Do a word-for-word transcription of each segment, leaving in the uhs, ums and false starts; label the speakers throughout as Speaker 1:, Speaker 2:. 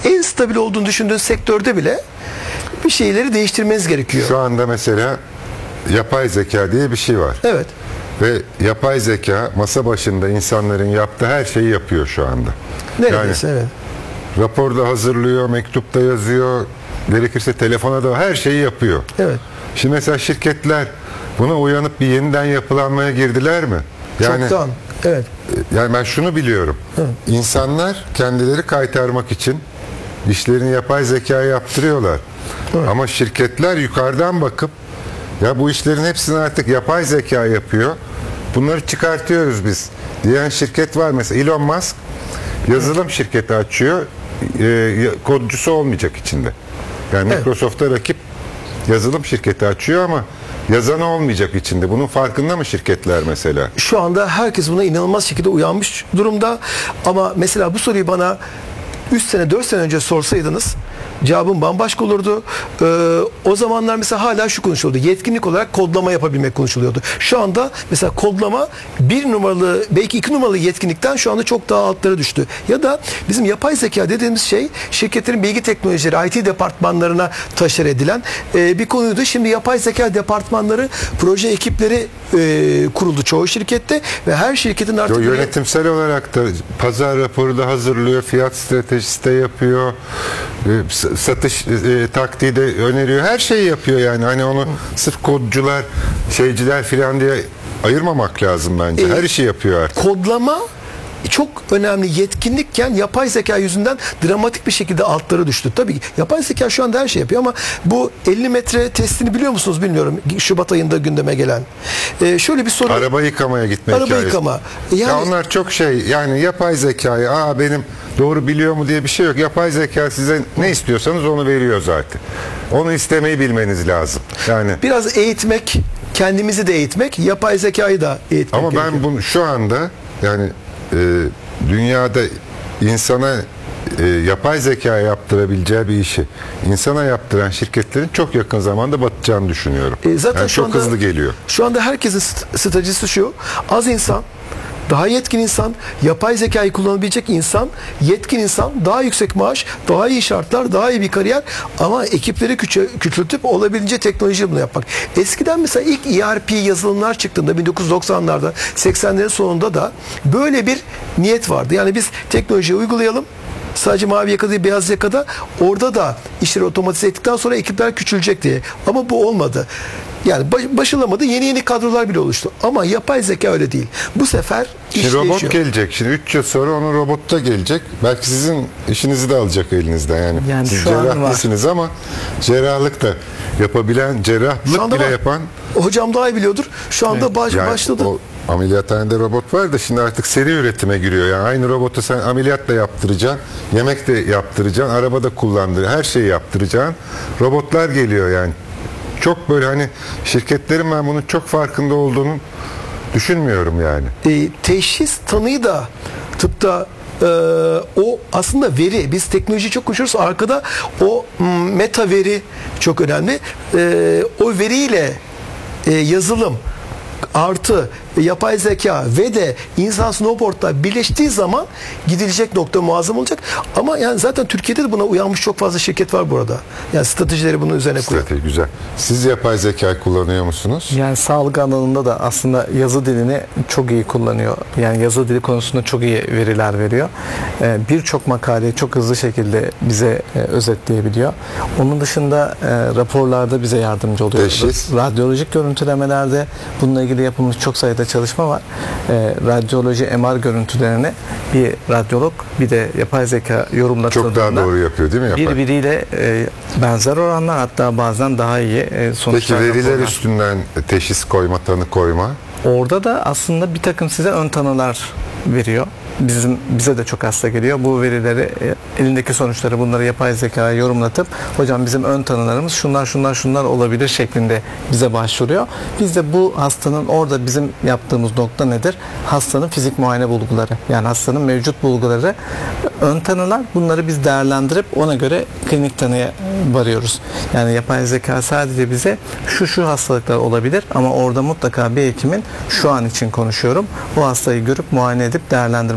Speaker 1: en stabil olduğunu düşündüğün sektörde bile bir şeyleri değiştirmeniz gerekiyor.
Speaker 2: Şu anda mesela yapay zeka diye bir şey var.
Speaker 1: Evet.
Speaker 2: Ve yapay zeka masa başında insanların yaptığı her şeyi yapıyor şu anda.
Speaker 1: Neredeyse
Speaker 2: yani,
Speaker 1: evet.
Speaker 2: Raporda hazırlıyor, mektupta yazıyor, gerekirse telefona da her şeyi yapıyor.
Speaker 1: Evet.
Speaker 2: Şimdi mesela şirketler buna uyanıp bir yeniden yapılanmaya girdiler mi? Yani,
Speaker 1: Çoktan. Evet.
Speaker 2: Yani ben şunu biliyorum. Hı. İnsanlar kendileri kaytarmak için işlerini yapay zekaya yaptırıyorlar. Hı. Ama şirketler yukarıdan bakıp ya bu işlerin hepsini artık yapay zeka yapıyor. Bunları çıkartıyoruz biz diyen şirket var. Mesela Elon Musk yazılım şirketi açıyor. E, kodcusu olmayacak içinde. Yani evet. Microsoft'a rakip yazılım şirketi açıyor ama yazanı olmayacak içinde. Bunun farkında mı şirketler mesela?
Speaker 1: Şu anda herkes buna inanılmaz şekilde uyanmış durumda. Ama mesela bu soruyu bana üç sene dört sene önce sorsaydınız cevabım bambaşka olurdu. Ee, o zamanlar mesela hala şu konuşuluyordu. Yetkinlik olarak kodlama yapabilmek konuşuluyordu. Şu anda mesela kodlama bir numaralı belki iki numaralı yetkinlikten şu anda çok daha altlara düştü. Ya da bizim yapay zeka dediğimiz şey şirketlerin bilgi teknolojileri I T departmanlarına taşır edilen e, bir konuydu. Şimdi yapay zeka departmanları, proje ekipleri e, kuruldu çoğu şirkette ve her şirketin artık...
Speaker 2: Yo, yönetimsel olarak da pazar raporu da hazırlıyor, fiyat stratejisi de yapıyor, e, satış e, taktiği de öneriyor. Her şeyi yapıyor yani. Hani onu sırf kodcular, şeyciler filan diye ayırmamak lazım bence. Her işi yapıyor artık.
Speaker 1: Kodlama çok önemli yetkinlikken yapay zeka yüzünden dramatik bir şekilde altlara düştü. Tabii ki yapay zeka şu anda her şey yapıyor ama bu elli metre testini biliyor musunuz bilmiyorum. Şubat ayında gündeme gelen. Ee, şöyle bir soru.
Speaker 2: Araba yıkamaya gitme
Speaker 1: Araba
Speaker 2: hikayesi.
Speaker 1: yıkama.
Speaker 2: Yani,
Speaker 1: yani,
Speaker 2: ya onlar çok şey yani yapay zekayı aa benim doğru biliyor mu diye bir şey yok. Yapay zeka size ne istiyorsanız onu veriyor zaten. Onu istemeyi bilmeniz lazım. Yani
Speaker 1: biraz eğitmek, kendimizi de eğitmek, yapay zekayı da eğitmek
Speaker 2: ama
Speaker 1: gerekiyor.
Speaker 2: ben bunu şu anda yani e, dünyada insana e, yapay zeka yaptırabileceği bir işi insana yaptıran şirketlerin çok yakın zamanda batacağını düşünüyorum.
Speaker 1: E, zaten
Speaker 2: yani çok
Speaker 1: anda,
Speaker 2: hızlı geliyor.
Speaker 1: Şu anda herkesin stratejisi şu. Az insan, daha yetkin insan, yapay zekayı kullanabilecek insan, yetkin insan, daha yüksek maaş, daha iyi şartlar, daha iyi bir kariyer ama ekipleri küçü, küçültüp olabildiğince teknoloji bunu yapmak. Eskiden mesela ilk E R P yazılımlar çıktığında bin dokuz yüz doksanlarda, seksenlerin sonunda da böyle bir niyet vardı. Yani biz teknolojiyi uygulayalım. Sadece mavi yaka değil beyaz yakada orada da işleri otomatize ettikten sonra ekipler küçülecek diye. Ama bu olmadı. Yani baş, başılamadı. Yeni yeni kadrolar bile oluştu. Ama yapay zeka öyle değil. Bu sefer iş
Speaker 2: Şimdi robot
Speaker 1: değişiyor.
Speaker 2: gelecek. Şimdi üç yıl sonra onun robotta gelecek. Belki sizin işinizi de alacak elinizden. Yani,
Speaker 3: yani
Speaker 2: siz
Speaker 3: cerrahlisiniz
Speaker 2: ama cerrahlık da yapabilen, cerrahlık bile
Speaker 1: var.
Speaker 2: yapan.
Speaker 1: Hocam daha iyi biliyordur. Şu anda evet. baş,
Speaker 2: yani
Speaker 1: başladı.
Speaker 2: O, ameliyathanede robot var da şimdi artık seri üretime giriyor. Yani aynı robotu sen ameliyat da yaptıracaksın, yemek de yaptıracaksın, araba da kullandır, her şeyi yaptıracaksın. Robotlar geliyor yani. Çok böyle hani şirketlerin ben bunun çok farkında olduğunu düşünmüyorum yani.
Speaker 1: E, teşhis tanıyı da tıpta e, o aslında veri. Biz teknoloji çok konuşuyoruz. Arkada o meta veri çok önemli. E, o veriyle e, yazılım artı yapay zeka ve de insan snowboard'la birleştiği zaman gidilecek nokta muazzam olacak. Ama yani zaten Türkiye'de de buna uyanmış çok fazla şirket var bu arada. Yani stratejileri bunun üzerine koyuyor.
Speaker 2: Strateji güzel. Siz yapay zeka kullanıyor musunuz?
Speaker 3: Yani sağlık alanında da aslında yazı dilini çok iyi kullanıyor. Yani yazı dili konusunda çok iyi veriler veriyor. Ee, Birçok makaleyi çok hızlı şekilde bize e, özetleyebiliyor. Onun dışında e, raporlarda bize yardımcı oluyor.
Speaker 2: Teşhis.
Speaker 3: Radyolojik görüntülemelerde bununla ilgili yapılmış çok sayıda çalışma var. E, radyoloji M R görüntülerini bir radyolog bir de yapay zeka yorumlatıldığında
Speaker 2: çok daha doğru yapıyor değil mi? Yapay?
Speaker 3: Birbiriyle e, benzer oranlar hatta bazen daha iyi e, sonuçlar.
Speaker 2: Peki veriler
Speaker 3: raporlar.
Speaker 2: üstünden teşhis koyma, tanı koyma?
Speaker 3: Orada da aslında bir takım size ön tanılar veriyor. Bizim bize de çok hasta geliyor. Bu verileri e, elindeki sonuçları bunları yapay zekaya yorumlatıp hocam bizim ön tanılarımız şunlar şunlar şunlar olabilir şeklinde bize başvuruyor. Biz de bu hastanın orada bizim yaptığımız nokta nedir? Hastanın fizik muayene bulguları. Yani hastanın mevcut bulguları ön tanılar. Bunları biz değerlendirip ona göre klinik tanıya varıyoruz. Yani yapay zeka sadece bize şu şu hastalıklar olabilir ama orada mutlaka bir hekimin şu an için konuşuyorum. Bu hastayı görüp muayene edip değerlendirmesi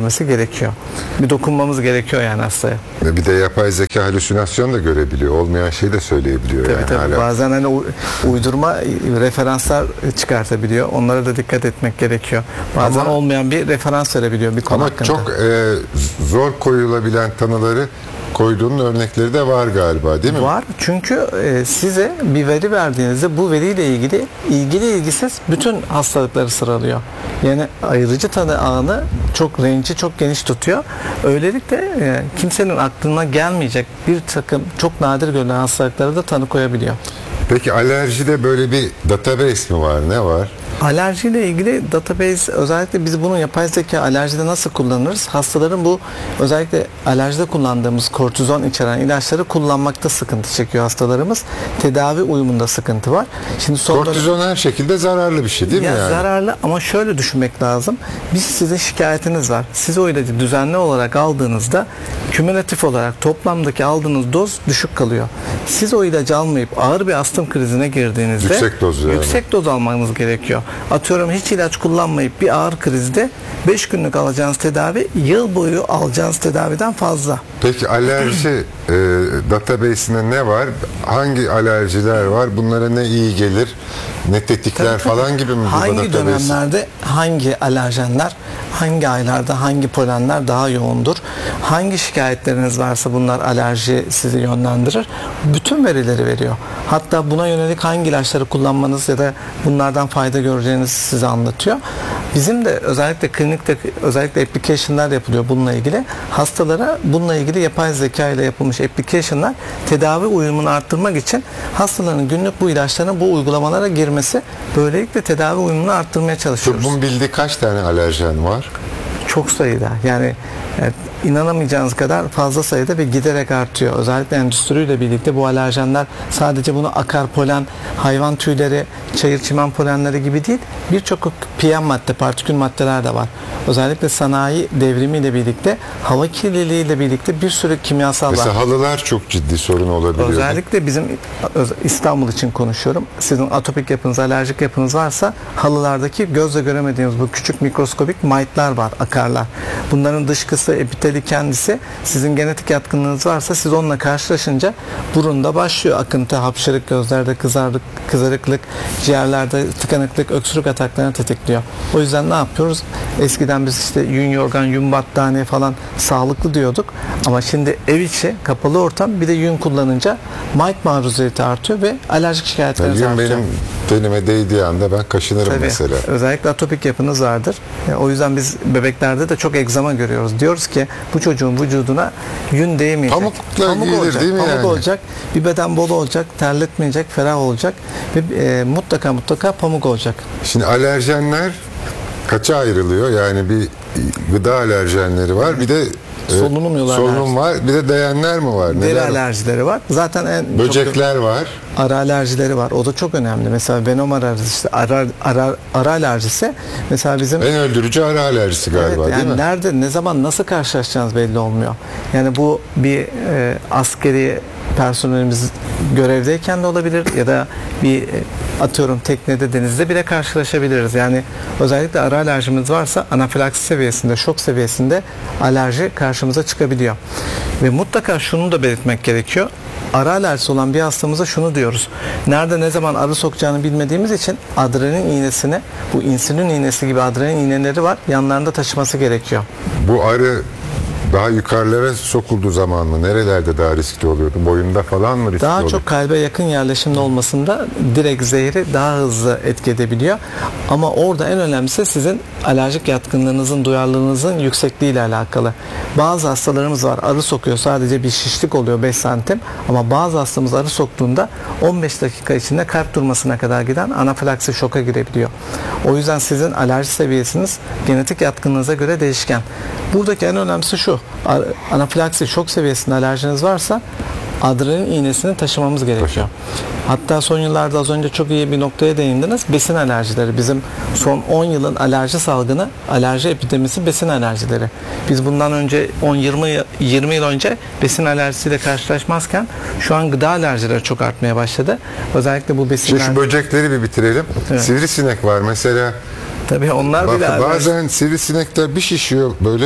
Speaker 3: görmesi gerekiyor. Bir dokunmamız gerekiyor yani hastaya.
Speaker 2: Ve bir de yapay zeka halüsinasyon da görebiliyor. Olmayan şeyi de söyleyebiliyor
Speaker 3: Tabii
Speaker 2: yani
Speaker 3: tabii.
Speaker 2: hala.
Speaker 3: Bazen hani u- uydurma referanslar çıkartabiliyor. Onlara da dikkat etmek gerekiyor. Bazen
Speaker 2: Ama-
Speaker 3: olmayan bir referans verebiliyor bir konu
Speaker 2: Ama
Speaker 3: hakkında.
Speaker 2: çok e, zor koyulabilen tanıları koyduğunun örnekleri de var galiba, değil mi?
Speaker 3: Var çünkü e, size bir veri verdiğinizde bu veriyle ilgili ilgili ilgisiz bütün hastalıkları sıralıyor. Yani ayırıcı tanı ağını çok range'i çok geniş tutuyor. Öylelikle e, kimsenin aklına gelmeyecek bir takım çok nadir görülen hastalıklara da tanı koyabiliyor.
Speaker 2: Peki alerjide böyle bir database mi var? Ne var?
Speaker 3: Alerjiyle ilgili database, özellikle biz bunu yapay zeka alerjide nasıl kullanırız? Hastaların bu özellikle alerjide kullandığımız kortizon içeren ilaçları kullanmakta sıkıntı çekiyor hastalarımız. Tedavi uyumunda sıkıntı var. Şimdi son
Speaker 2: Kortizon her şekilde zararlı bir şey değil
Speaker 3: ya
Speaker 2: mi yani?
Speaker 3: zararlı ama şöyle düşünmek lazım. Biz sizin şikayetiniz var. Siz o ilacı düzenli olarak aldığınızda kümülatif olarak toplamdaki aldığınız doz düşük kalıyor. Siz o ilacı almayıp ağır bir astım krizine girdiğinizde
Speaker 2: Yüksek doz yani.
Speaker 3: yüksek doz almanız gerekiyor. Atıyorum hiç ilaç kullanmayıp bir ağır krizde beş günlük alacağınız tedavi yıl boyu alacağınız tedaviden fazla.
Speaker 2: Peki alerji e, database'inde ne var? Hangi alerjiler var? Bunlara ne iyi gelir? Ne tetikler falan gibi mi bu
Speaker 3: Hangi
Speaker 2: database?
Speaker 3: dönemlerde hangi alerjenler, hangi aylarda hangi polenler daha yoğundur? Hangi şikayetleriniz varsa bunlar alerji sizi yönlendirir. Bütün verileri veriyor. Hatta buna yönelik hangi ilaçları kullanmanız ya da bunlardan fayda göreceğinizi size anlatıyor. Bizim de özellikle klinikte özellikle application'lar yapılıyor bununla ilgili. Hastalara bununla ilgili yapay zeka ile yapılmış application'lar tedavi uyumunu arttırmak için hastaların günlük bu ilaçların bu uygulamalara girmesi, böylelikle tedavi uyumunu arttırmaya çalışıyoruz.
Speaker 2: Tıbbın bildiği kaç tane alerjen var?
Speaker 3: Çok sayıda. Yani evet, inanamayacağınız kadar fazla sayıda ve giderek artıyor. Özellikle endüstriyle birlikte bu alerjenler sadece bunu akar polen, hayvan tüyleri, çayır çimen polenleri gibi değil, birçok P M madde, partikül maddeler de var. Özellikle sanayi devrimiyle birlikte, hava kirliliğiyle birlikte bir sürü kimyasal
Speaker 2: Mesela
Speaker 3: var.
Speaker 2: halılar çok ciddi sorun olabiliyor.
Speaker 3: Özellikle bizim öz- İstanbul için konuşuyorum. Sizin atopik yapınız, alerjik yapınız varsa halılardaki gözle göremediğiniz bu küçük mikroskobik mite'lar var, akarlar. Bunların dışkısı, epiteli kendisi, sizin genetik yatkınlığınız varsa siz onunla karşılaşınca burunda başlıyor akıntı, hapşırık, gözlerde kızarık, kızarıklık, ciğerlerde tıkanıklık, öksürük ataklarını tetikliyor. O yüzden ne yapıyoruz? Eskiden biz işte yün yorgan, yün battaniye falan sağlıklı diyorduk. Ama şimdi ev içi, kapalı ortam, bir de yün kullanınca mite maruziyeti artıyor ve alerjik şikayetleriniz
Speaker 2: Yün
Speaker 3: artıyor.
Speaker 2: benim tenime değdiği anda ben kaşınırım
Speaker 3: Tabii.
Speaker 2: mesela.
Speaker 3: Özellikle atopik yapınız vardır. E, o yüzden biz bebeklerde de çok egzama görüyoruz. Diyoruz ki bu çocuğun vücuduna yün değmeyecek.
Speaker 2: Pamukla giyilir
Speaker 3: olacak,
Speaker 2: değil mi
Speaker 3: pamuk
Speaker 2: yani?
Speaker 3: olacak, bir beden bol olacak, terletmeyecek, ferah olacak ve e, mutlaka mutlaka pamuk olacak.
Speaker 2: Şimdi alerjenler kaça ayrılıyor? Yani bir gıda alerjenleri var, bir de e,
Speaker 3: Solunum yolu
Speaker 2: solunum var, bir de değenler mi var?
Speaker 3: Deri
Speaker 2: Neler var?
Speaker 3: alerjileri var. Zaten en çok
Speaker 2: Böcekler var.
Speaker 3: ara alerjileri var. O da çok önemli. Mesela venom alerjisi, işte ara, ara, ara alerjisi mesela bizim
Speaker 2: En öldürücü ara alerjisi galiba,
Speaker 3: evet,
Speaker 2: değil
Speaker 3: yani
Speaker 2: mi?
Speaker 3: nerede, ne zaman, nasıl karşılaşacağınız belli olmuyor. Yani bu bir e, askeri personelimiz görevdeyken de olabilir ya da bir e, atıyorum teknede, denizde bile karşılaşabiliriz. Yani özellikle ara alerjimiz varsa anafilaksi seviyesinde, şok seviyesinde alerji karşımıza çıkabiliyor. Ve mutlaka şunu da belirtmek gerekiyor. Ara alerjisi olan bir hastamıza şunu diyoruz. Nerede ne zaman arı sokacağını bilmediğimiz için adrenalin iğnesini, bu insülin iğnesi gibi adrenalin iğneleri var, yanlarında taşıması gerekiyor.
Speaker 2: Bu arı daha yukarılara sokulduğu zaman mı? Nerelerde daha riskli oluyordu? Boyunda falan mı riskli
Speaker 3: Daha
Speaker 2: oluyor?
Speaker 3: çok kalbe yakın yerleşimde olmasında direkt zehri daha hızlı etki edebiliyor. Ama orada en önemlisi sizin alerjik yatkınlığınızın, duyarlılığınızın yüksekliği ile alakalı. Bazı hastalarımız var, arı sokuyor, sadece bir şişlik oluyor beş santim, ama bazı hastamız arı soktuğunda on beş dakika içinde kalp durmasına kadar giden anafilaksi, şoka girebiliyor. O yüzden sizin alerji seviyesiniz genetik yatkınlığınıza göre değişken. Buradaki en önemlisi şu: anafilaksi, şok seviyesinde alerjiniz varsa adrenalin iğnesini taşımamız gerekiyor. Hatta son yıllarda az önce çok iyi bir noktaya değindiniz. Besin alerjileri. Bizim son on yılın alerji salgını, alerji epidemisi besin alerjileri. Biz bundan önce on yirmi yıl önce besin alerjisiyle karşılaşmazken şu an gıda alerjileri çok artmaya başladı. Özellikle bu besin
Speaker 2: Şimdi şu böcekleri bir bitirelim.
Speaker 3: Evet.
Speaker 2: Sivrisinek var mesela.
Speaker 3: Tabii onlar
Speaker 2: Bak,
Speaker 3: bile alerji.
Speaker 2: bazen sivrisinekler bir şişiyor böyle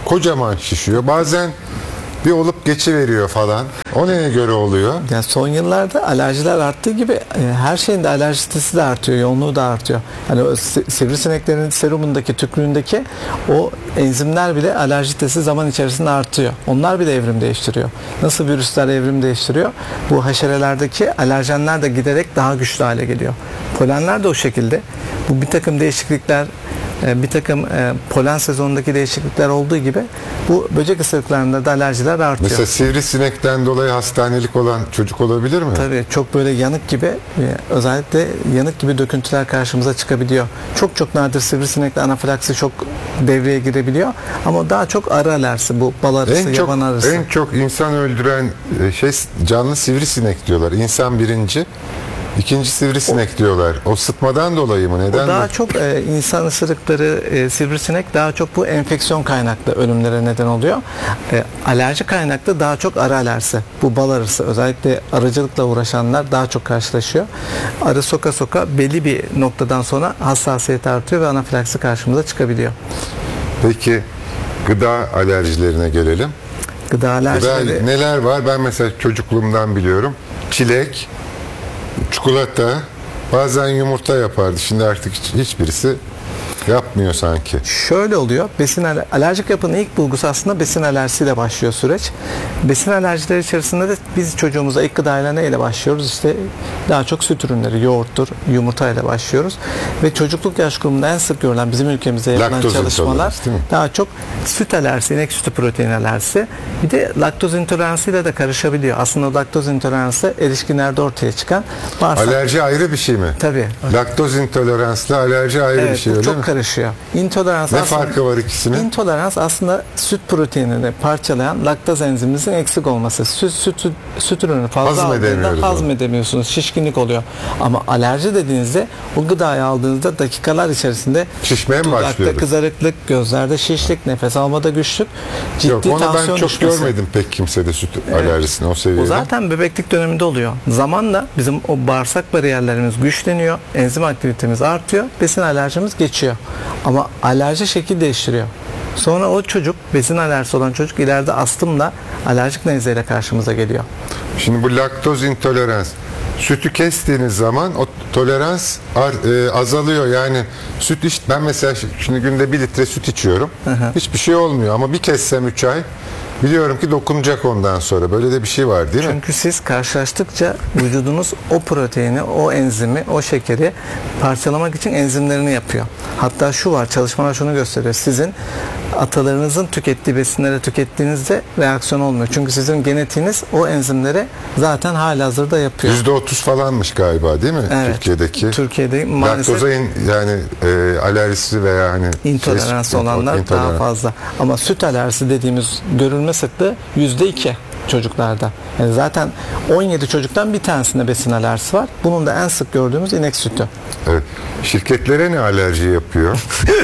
Speaker 2: kocaman şişiyor. Bazen bir olup geçiveriyor falan. O neye göre oluyor?
Speaker 3: Yani son yıllarda alerjiler arttığı gibi e, her şeyin de alerjitesi de artıyor, yoğunluğu da artıyor. Hani o si- sivrisineklerin serumundaki, tükrüğündeki o enzimler bile alerjitesi zaman içerisinde artıyor. Onlar bile evrim değiştiriyor. Nasıl virüsler evrim değiştiriyor? Bu haşerelerdeki alerjenler de giderek daha güçlü hale geliyor. Polenler de o şekilde. Bu bir takım değişiklikler, bir takım e, polen sezonundaki değişiklikler olduğu gibi bu böcek ısırıklarında da alerjiler artıyor.
Speaker 2: Mesela sivrisinekten dolayı hastanelik olan çocuk olabilir mi?
Speaker 3: Tabii çok böyle yanık gibi, e, özellikle yanık gibi döküntüler karşımıza çıkabiliyor. Çok çok nadir sivrisinekle anafilaksi çok devreye girebiliyor ama daha çok arı alerjisi, bu bal arısı,
Speaker 2: En çok,
Speaker 3: yaban arısı.
Speaker 2: en çok insan öldüren e, şey canlı sivrisinek diyorlar. İnsan birinci, ikinci sivrisinek diyorlar. O sıtmadan dolayı mı? Neden?
Speaker 3: O daha
Speaker 2: de?
Speaker 3: çok e, insan ısırıkları, e, sivrisinek daha çok bu enfeksiyon kaynaklı ölümlere neden oluyor. E, alerji kaynaklı daha çok arı alerjisi. Bu bal arısı, özellikle arıcılıkla uğraşanlar daha çok karşılaşıyor. Arı soka soka belli bir noktadan sonra hassasiyet artıyor ve anafilaksi karşımıza çıkabiliyor.
Speaker 2: Peki gıda alerjilerine gelelim.
Speaker 3: Gıda
Speaker 2: Gıda,
Speaker 3: alerjileri...
Speaker 2: neler var? Ben mesela çocukluğumdan biliyorum. Çilek, çikolata, bazen yumurta yapardı. Şimdi artık hiç, hiçbirisi yapmıyor sanki.
Speaker 3: Şöyle oluyor. Besin aler- alerjik yapının ilk bulgusu aslında besin alerjisiyle başlıyor süreç. Besin alerjileri içerisinde de biz çocuğumuza ilk gıdayla neyle başlıyoruz? İşte daha çok süt ürünleri, yoğurttur, yumurtayla başlıyoruz. Ve çocukluk yaş grubunda en sık görülen bizim ülkemizde yapılan
Speaker 2: Laktoz
Speaker 3: çalışmalar
Speaker 2: intolerans, değil mi?
Speaker 3: daha çok süt alerjisi, inek sütü protein alerjisi. Bir de laktoz intoleransıyla da karışabiliyor. Aslında o laktoz intoleransı erişkinlerde ortaya çıkan bağırsak.
Speaker 2: Alerji ayrı bir şey mi?
Speaker 3: Tabii.
Speaker 2: Laktoz intoleransla alerji ayrı bir
Speaker 3: Evet,
Speaker 2: şey
Speaker 3: bu
Speaker 2: öyle
Speaker 3: çok
Speaker 2: mi?
Speaker 3: karışıyor. İntolerans
Speaker 2: Ne
Speaker 3: aslında,
Speaker 2: farkı var ikisinin?
Speaker 3: İntolerans aslında süt proteinini parçalayan laktaz enzimimizin eksik olması. Süt, süt, süt, süt ürünü fazla
Speaker 2: Hazmedemiyoruz
Speaker 3: aldığında
Speaker 2: onu.
Speaker 3: hazmedemiyorsunuz. Şişkinlik oluyor. Ama alerji dediğinizde o gıdayı aldığınızda dakikalar içerisinde
Speaker 2: Şişmeye mi
Speaker 3: dudakta
Speaker 2: başlıyoruz?
Speaker 3: kızarıklık, gözlerde şişlik, nefes almada güçlük, ciddi
Speaker 2: Yok, onu ben
Speaker 3: tansiyon
Speaker 2: çok
Speaker 3: düşmesi.
Speaker 2: görmedim pek kimsede süt alerjisini o seviyede.
Speaker 3: O zaten bebeklik döneminde oluyor. Zamanla bizim o bağırsak bariyerlerimiz güçleniyor, enzim aktivitemiz artıyor, besin alerjimiz geçiyor. Ama alerji şekil değiştiriyor. Sonra o çocuk, besin alerjisi olan çocuk ileride astımla, alerjik nezleyle karşımıza geliyor.
Speaker 2: Şimdi bu laktoz intolerans, sütü kestiğiniz zaman o tolerans ar- e, azalıyor. Yani süt iç, ben mesela şimdi günde bir litre süt içiyorum. Hiçbir şey olmuyor ama bir kessem üç ay biliyorum ki dokunacak ondan sonra. Böyle de bir şey var değil mi?
Speaker 3: Çünkü siz karşılaştıkça vücudunuz o proteini, o enzimi, o şekeri parçalamak için enzimlerini yapıyor. Hatta şu var, çalışmalar şunu gösteriyor. Sizin atalarınızın tükettiği besinlere tükettiğinizde reaksiyon olmuyor. Çünkü sizin genetiğiniz o enzimleri zaten halihazırda yapıyor.
Speaker 2: yüzde otuz falanmış galiba değil mi?
Speaker 3: Evet.
Speaker 2: Türkiye'deki.
Speaker 3: Türkiye'de maalesef
Speaker 2: Laktoza in- yani e, alerjisi veya hani
Speaker 3: intolerans
Speaker 2: şey-
Speaker 3: olanlar
Speaker 2: intolerans.
Speaker 3: daha fazla. Ama süt alerjisi dediğimiz görülme sıklığı yüzde iki çocuklarda. Yani zaten on yedi çocuktan bir tanesinde besin alerjisi var. Bunun da en sık gördüğümüz inek sütü.
Speaker 2: Evet. Şirketlere ne alerji yapıyor?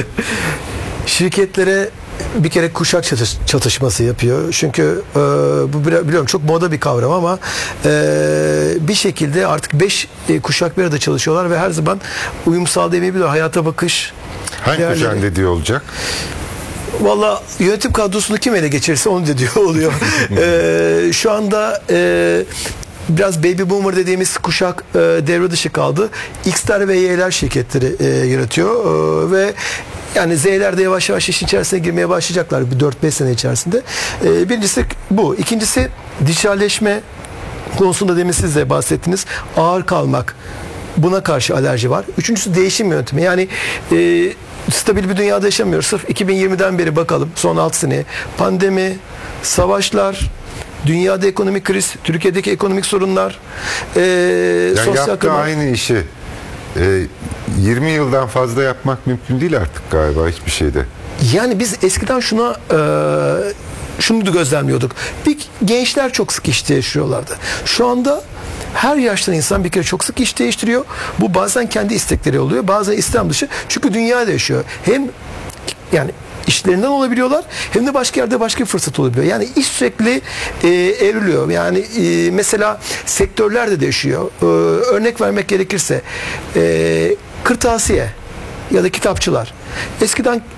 Speaker 1: Şirketlere bir kere kuşak çatış- çatışması yapıyor. Çünkü e, bu bile- biliyorum çok moda bir kavram ama e, bir şekilde artık beş e, kuşak bir arada çalışıyorlar ve her zaman uyum sağlayamayabiliyor. Hayata bakış.
Speaker 2: Hangi
Speaker 1: değerleri.
Speaker 2: kuşağın dediği olacak?
Speaker 1: Valla yönetim kadrosunu kim ele geçirirse onu dediği oluyor. e, şu anda e, biraz baby boomer dediğimiz kuşak e, devre dışı kaldı. X'ler ve Y'ler şirketleri e, yönetiyor e, ve yani Z'ler de yavaş yavaş işin içerisine girmeye başlayacaklar bir dört beş sene içerisinde. E, birincisi bu. İkincisi dijitalleşme konusunda demin siz de bahsettiniz. Ağır kalmak. Buna karşı alerji var. Üçüncüsü değişim yöntemi. Yani e, stabil bir dünyada yaşamıyoruz. Sırf iki bin yirmiden beri bakalım son altı seneye. Pandemi, savaşlar, dünyada ekonomik kriz, Türkiye'deki ekonomik sorunlar, e,
Speaker 2: Yani
Speaker 1: sosyal
Speaker 2: yaptığı
Speaker 1: kırma-
Speaker 2: aynı işi e, yirmi yıldan fazla yapmak mümkün değil artık galiba hiçbir şeyde.
Speaker 1: Yani biz eskiden şuna e, şunu da gözlemliyorduk. Bir gençler çok sık iş değiştiriyorlardı. Şu anda her yaştan insan bir kere çok sık iş değiştiriyor. Bu bazen kendi istekleri oluyor, bazen istem dışı. Çünkü dünya değişiyor. Hem yani işlerinden olabiliyorlar hem de başka yerde başka bir fırsat olabiliyor. Yani iş sürekli e, evriliyor. Yani e, mesela sektörler de değişiyor. E, örnek vermek gerekirse e, kırtasiye ya da kitapçılar. Eskiden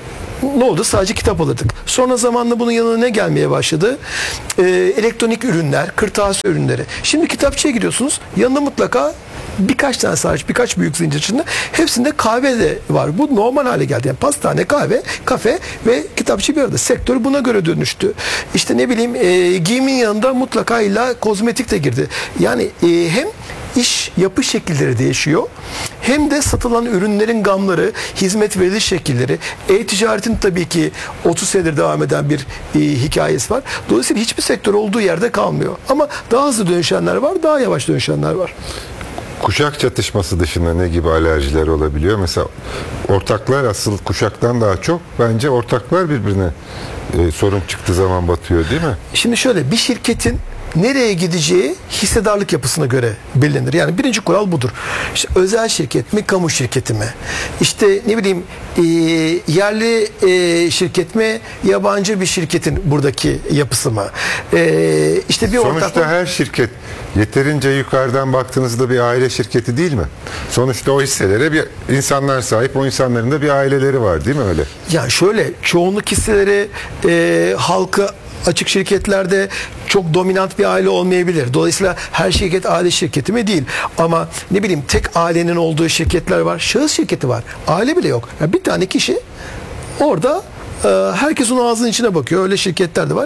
Speaker 1: ne oldu? Sadece kitap alırdık. Sonra zamanla bunun yanına ne gelmeye başladı? Ee, elektronik ürünler, kırtasiye ürünleri. Şimdi kitapçıya gidiyorsunuz. Yanında mutlaka birkaç tane sadece, birkaç büyük zincir içinde hepsinde kahve de var. Bu normal hale geldi. Yani pastane, kahve, kafe ve kitapçı bir arada. Sektör buna göre dönüştü. İşte ne bileyim e, giyimin yanında mutlaka illa kozmetik de girdi. Yani e, hem iş yapı şekilleri değişiyor. Hem de satılan ürünlerin gamları, hizmet veriliş şekilleri, e-ticaretin tabii ki otuz senedir devam eden bir e, hikayesi var. Dolayısıyla hiçbir sektör olduğu yerde kalmıyor. Ama daha hızlı dönüşenler var, daha yavaş dönüşenler var.
Speaker 2: Kuşak çatışması dışında ne gibi alerjiler olabiliyor? Mesela ortaklar asıl kuşaktan daha çok bence ortaklar birbirine e, sorun çıktığı zaman batıyor değil mi?
Speaker 1: Şimdi şöyle, bir şirketin nereye gideceği hissedarlık yapısına göre belirlenir. Yani birinci kural budur. İşte özel şirket mi, kamu şirketi mi? İşte ne bileyim e, yerli e, şirket mi, yabancı bir şirketin buradaki yapısı mı? E, işte bir
Speaker 2: Sonuçta
Speaker 1: ortak...
Speaker 2: her şirket yeterince yukarıdan baktığınızda bir aile şirketi değil mi? Sonuçta o hisselere bir insanlar sahip, o insanların da bir aileleri var değil mi öyle?
Speaker 1: Ya şöyle, çoğunluk hisseleri e, halka açık şirketlerde çok dominant bir aile olmayabilir. Dolayısıyla her şirket aile şirketi mi? Değil. Ama ne bileyim tek ailenin olduğu şirketler var. Şahıs şirketi var. Aile bile yok. Yani bir tane kişi orada e, herkes onun ağzının içine bakıyor. Öyle şirketler de var.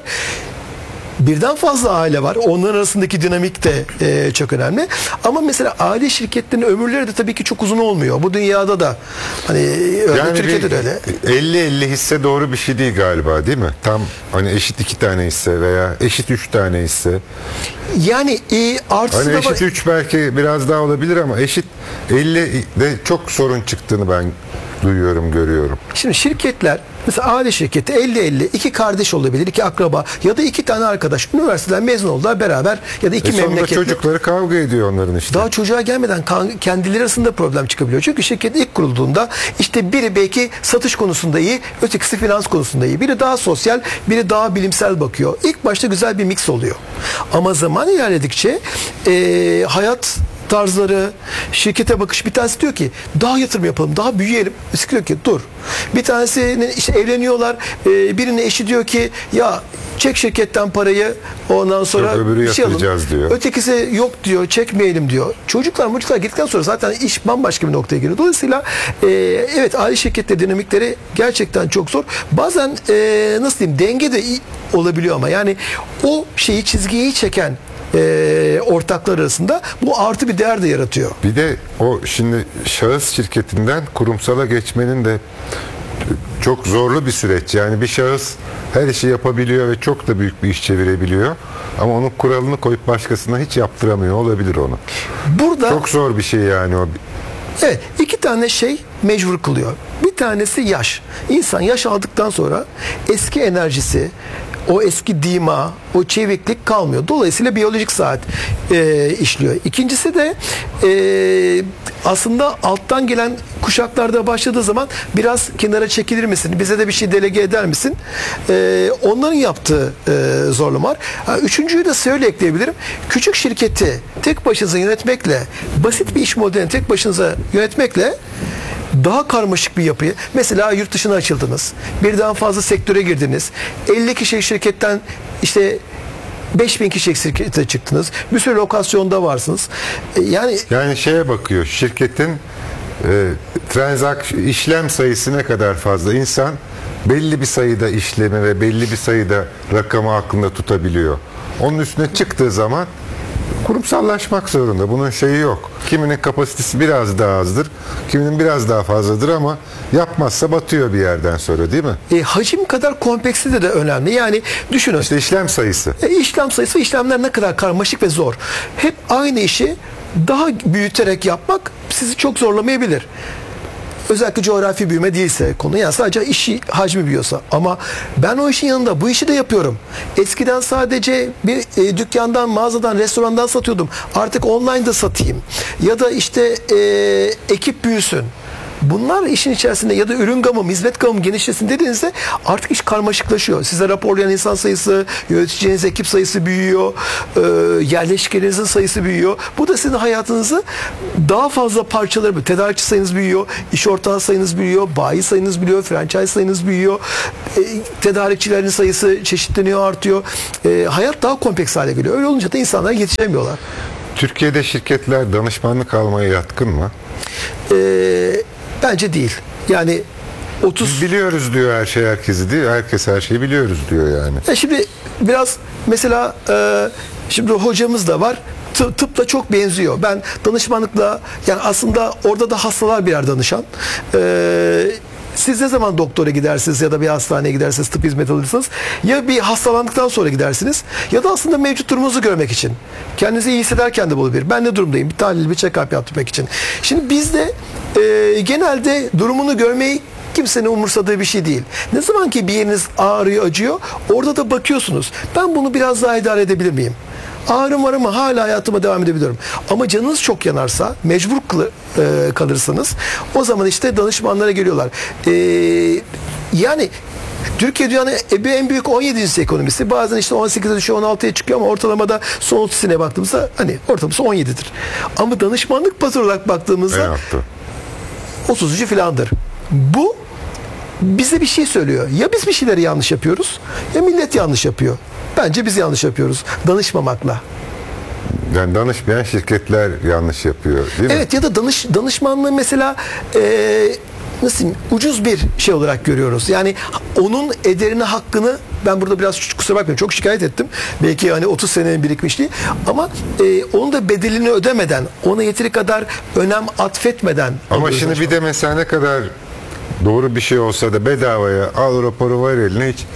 Speaker 1: Birden fazla aile var. Onların arasındaki dinamik de e, çok önemli. Ama mesela aile şirketlerinin ömürleri de tabii ki çok uzun olmuyor. Bu dünyada da hani öyle,
Speaker 2: Yani
Speaker 1: Türkiye'de de öyle.
Speaker 2: elli elli hisse doğru bir şey değil galiba değil mi? Tam hani eşit iki tane hisse veya eşit üç tane hisse.
Speaker 1: Yani e, artısı
Speaker 2: Hani
Speaker 1: da
Speaker 2: eşit
Speaker 1: var.
Speaker 2: üç belki biraz daha olabilir ama eşit elli de çok sorun çıktığını ben duyuyorum, görüyorum.
Speaker 1: Şimdi şirketler, mesela aile şirketi elli elli, iki kardeş olabilir, iki akraba ya da iki tane arkadaş üniversiteden mezun oldular beraber ya da iki
Speaker 2: E sonunda
Speaker 1: memleketli.
Speaker 2: çocukları kavga ediyor onların işte.
Speaker 1: Daha çocuğa gelmeden kan- kendileri arasında problem çıkabiliyor. Çünkü şirket ilk kurulduğunda işte biri belki satış konusunda iyi, ötekisi finans konusunda iyi. Biri daha sosyal, biri daha bilimsel bakıyor. İlk başta güzel bir mix oluyor. Ama zaman ilerledikçe e, hayat tarzları, şirkete bakış, bir tanesi diyor ki daha yatırım yapalım, daha büyüyelim. Birisi diyor ki dur. Bir tanesi işte evleniyorlar. E, birinin eşi diyor ki ya çek şirketten parayı, ondan sonra
Speaker 2: Yok, öbürü
Speaker 1: bir şey alın.
Speaker 2: yatıracağız diyor.
Speaker 1: Ötekisi yok diyor, çekmeyelim diyor. Çocuklar çocuklar gittikten sonra zaten iş bambaşka bir noktaya giriyor. Dolayısıyla e, evet aile şirketleri dinamikleri gerçekten çok zor. Bazen e, nasıl diyeyim denge de iyi olabiliyor ama yani o şeyi çizgiyi çeken e, ortaklar arasında bu artı bir değer de yaratıyor.
Speaker 2: Bir de o şimdi şahıs şirketinden kurumsala geçmenin de çok zorlu bir süreç. Yani bir şahıs her işi yapabiliyor ve çok da büyük bir iş çevirebiliyor. Ama onun kuralını koyup başkasına hiç yaptıramıyor olabilir onu.
Speaker 1: Burada
Speaker 2: Çok zor bir şey yani o.
Speaker 1: evet, iki tane şey mecbur kılıyor. Bir tanesi yaş. İnsan yaş aldıktan sonra eski enerjisi, o eski dima, o çeviklik kalmıyor. Dolayısıyla biyolojik saat e, işliyor. İkincisi de e, aslında alttan gelen kuşaklarda başladığı zaman biraz kenara çekilir misin? Bize de bir şey delege eder misin? E, onların yaptığı e, zorlama var. Ha, üçüncüyü de şöyle ekleyebilirim. Küçük şirketi tek başınıza yönetmekle, basit bir iş modelini tek başınıza yönetmekle daha karmaşık bir yapıyı, mesela yurt dışına açıldınız, birden fazla sektöre girdiniz, elli kişilik şirketten işte beş bin kişilik şirkete çıktınız, bir sürü lokasyonda varsınız. E, Yani
Speaker 2: Yani şeye bakıyor, şirketin e, transak işlem sayısı ne kadar fazla, insan belli bir sayıda işlemi ve belli bir sayıda rakamı aklında tutabiliyor. Onun üstüne çıktığı zaman kurumsallaşmak zorunda. Bunun şeyi yok. Kiminin kapasitesi biraz daha azdır, kiminin biraz daha fazladır ama yapmazsa batıyor bir yerden sonra değil mi?
Speaker 1: e, hacim kadar kompleksite de önemli. Yani düşünün.
Speaker 2: İşte işlem sayısı.
Speaker 1: E, işlem sayısı ve işlemler ne kadar karmaşık ve zor. Hep aynı işi daha büyüterek yapmak sizi çok zorlamayabilir. Özellikle coğrafi büyüme değilse konu, yani sadece işi hacmi büyüyorsa. Ama ben o işin yanında bu işi de yapıyorum. Eskiden sadece bir e, dükkandan, mağazadan, restorandan satıyordum. Artık online'da satayım. Ya da işte e, ekip büyüsün. Bunlar işin içerisinde ya da ürün gamı, hizmet gamı genişlesin dediğinizde artık iş karmaşıklaşıyor. Size raporlayan insan sayısı, yöneticiniz ekip sayısı büyüyor, e, yerleşkelerinizin sayısı büyüyor. Bu da sizin hayatınızı daha fazla parçaları, tedarikçi sayınız büyüyor, iş ortağı sayınız büyüyor, bayi sayınız büyüyor, franchise sayınız büyüyor, e, tedarikçilerin sayısı çeşitleniyor, artıyor. E, hayat daha kompleks hale geliyor. Öyle olunca da insanlar yetişemiyorlar.
Speaker 2: Türkiye'de şirketler danışmanlık almaya yatkın mı?
Speaker 1: E, bence değil. Yani otuz
Speaker 2: Biz biliyoruz diyor her şey herkesi değil. Herkes her şeyi biliyoruz diyor yani.
Speaker 1: Ya şimdi biraz mesela e, şimdi hocamız da var. Tıp, tıpla çok benziyor. Ben danışmanlıkla, yani aslında orada da hastalar birer danışan. E, siz ne zaman doktora gidersiniz ya da bir hastaneye gidersiniz, tıp hizmeti alırsınız, ya bir hastalandıktan sonra gidersiniz ya da aslında mevcut durumunuzu görmek için. Kendinizi iyi hissederken de olabilir. Ben ne durumdayım? Bir tahlil, bir check-up yaptırmak için. Şimdi bizde e, genelde durumunu görmeyi kimsenin umursadığı bir şey değil. Ne zaman ki bir yeriniz ağrıyor, acıyor, orada da bakıyorsunuz. Ben bunu biraz daha idare edebilir miyim? Ağrım var ama hala hayatıma devam edebiliyorum. Ama canınız çok yanarsa, mecbur kılı, e, kalırsanız, o zaman işte danışmanlara geliyorlar. E, yani Türkiye dünyanın en büyük on yedincisi ekonomisi. Bazen işte on sekize düşüyor, on altıya çıkıyor ama ortalamada son otuzine baktığımızda hani ortalaması on yedidir. Ama danışmanlık pazar olarak baktığımızda otuzuncu filandır. Bu bize bir şey söylüyor. Ya biz bir şeyleri yanlış yapıyoruz ya millet yanlış yapıyor. Bence biz yanlış yapıyoruz danışmamakla.
Speaker 2: Yani danışmayan şirketler yanlış yapıyor değil mi?
Speaker 1: Evet, ya da danış, danışmanlığı mesela e, nasıl diyeyim, ucuz bir şey olarak görüyoruz. Yani onun ederini, hakkını, ben burada biraz kusura bakmayın çok şikayet ettim. Belki hani otuz senenin birikmişliği ama e, onun da bedelini ödemeden, ona yeteri kadar önem atfetmeden.
Speaker 2: Ama şimdi bir de mesela ne kadar doğru bir şey olsa da bedavaya al raporu var eline, hiç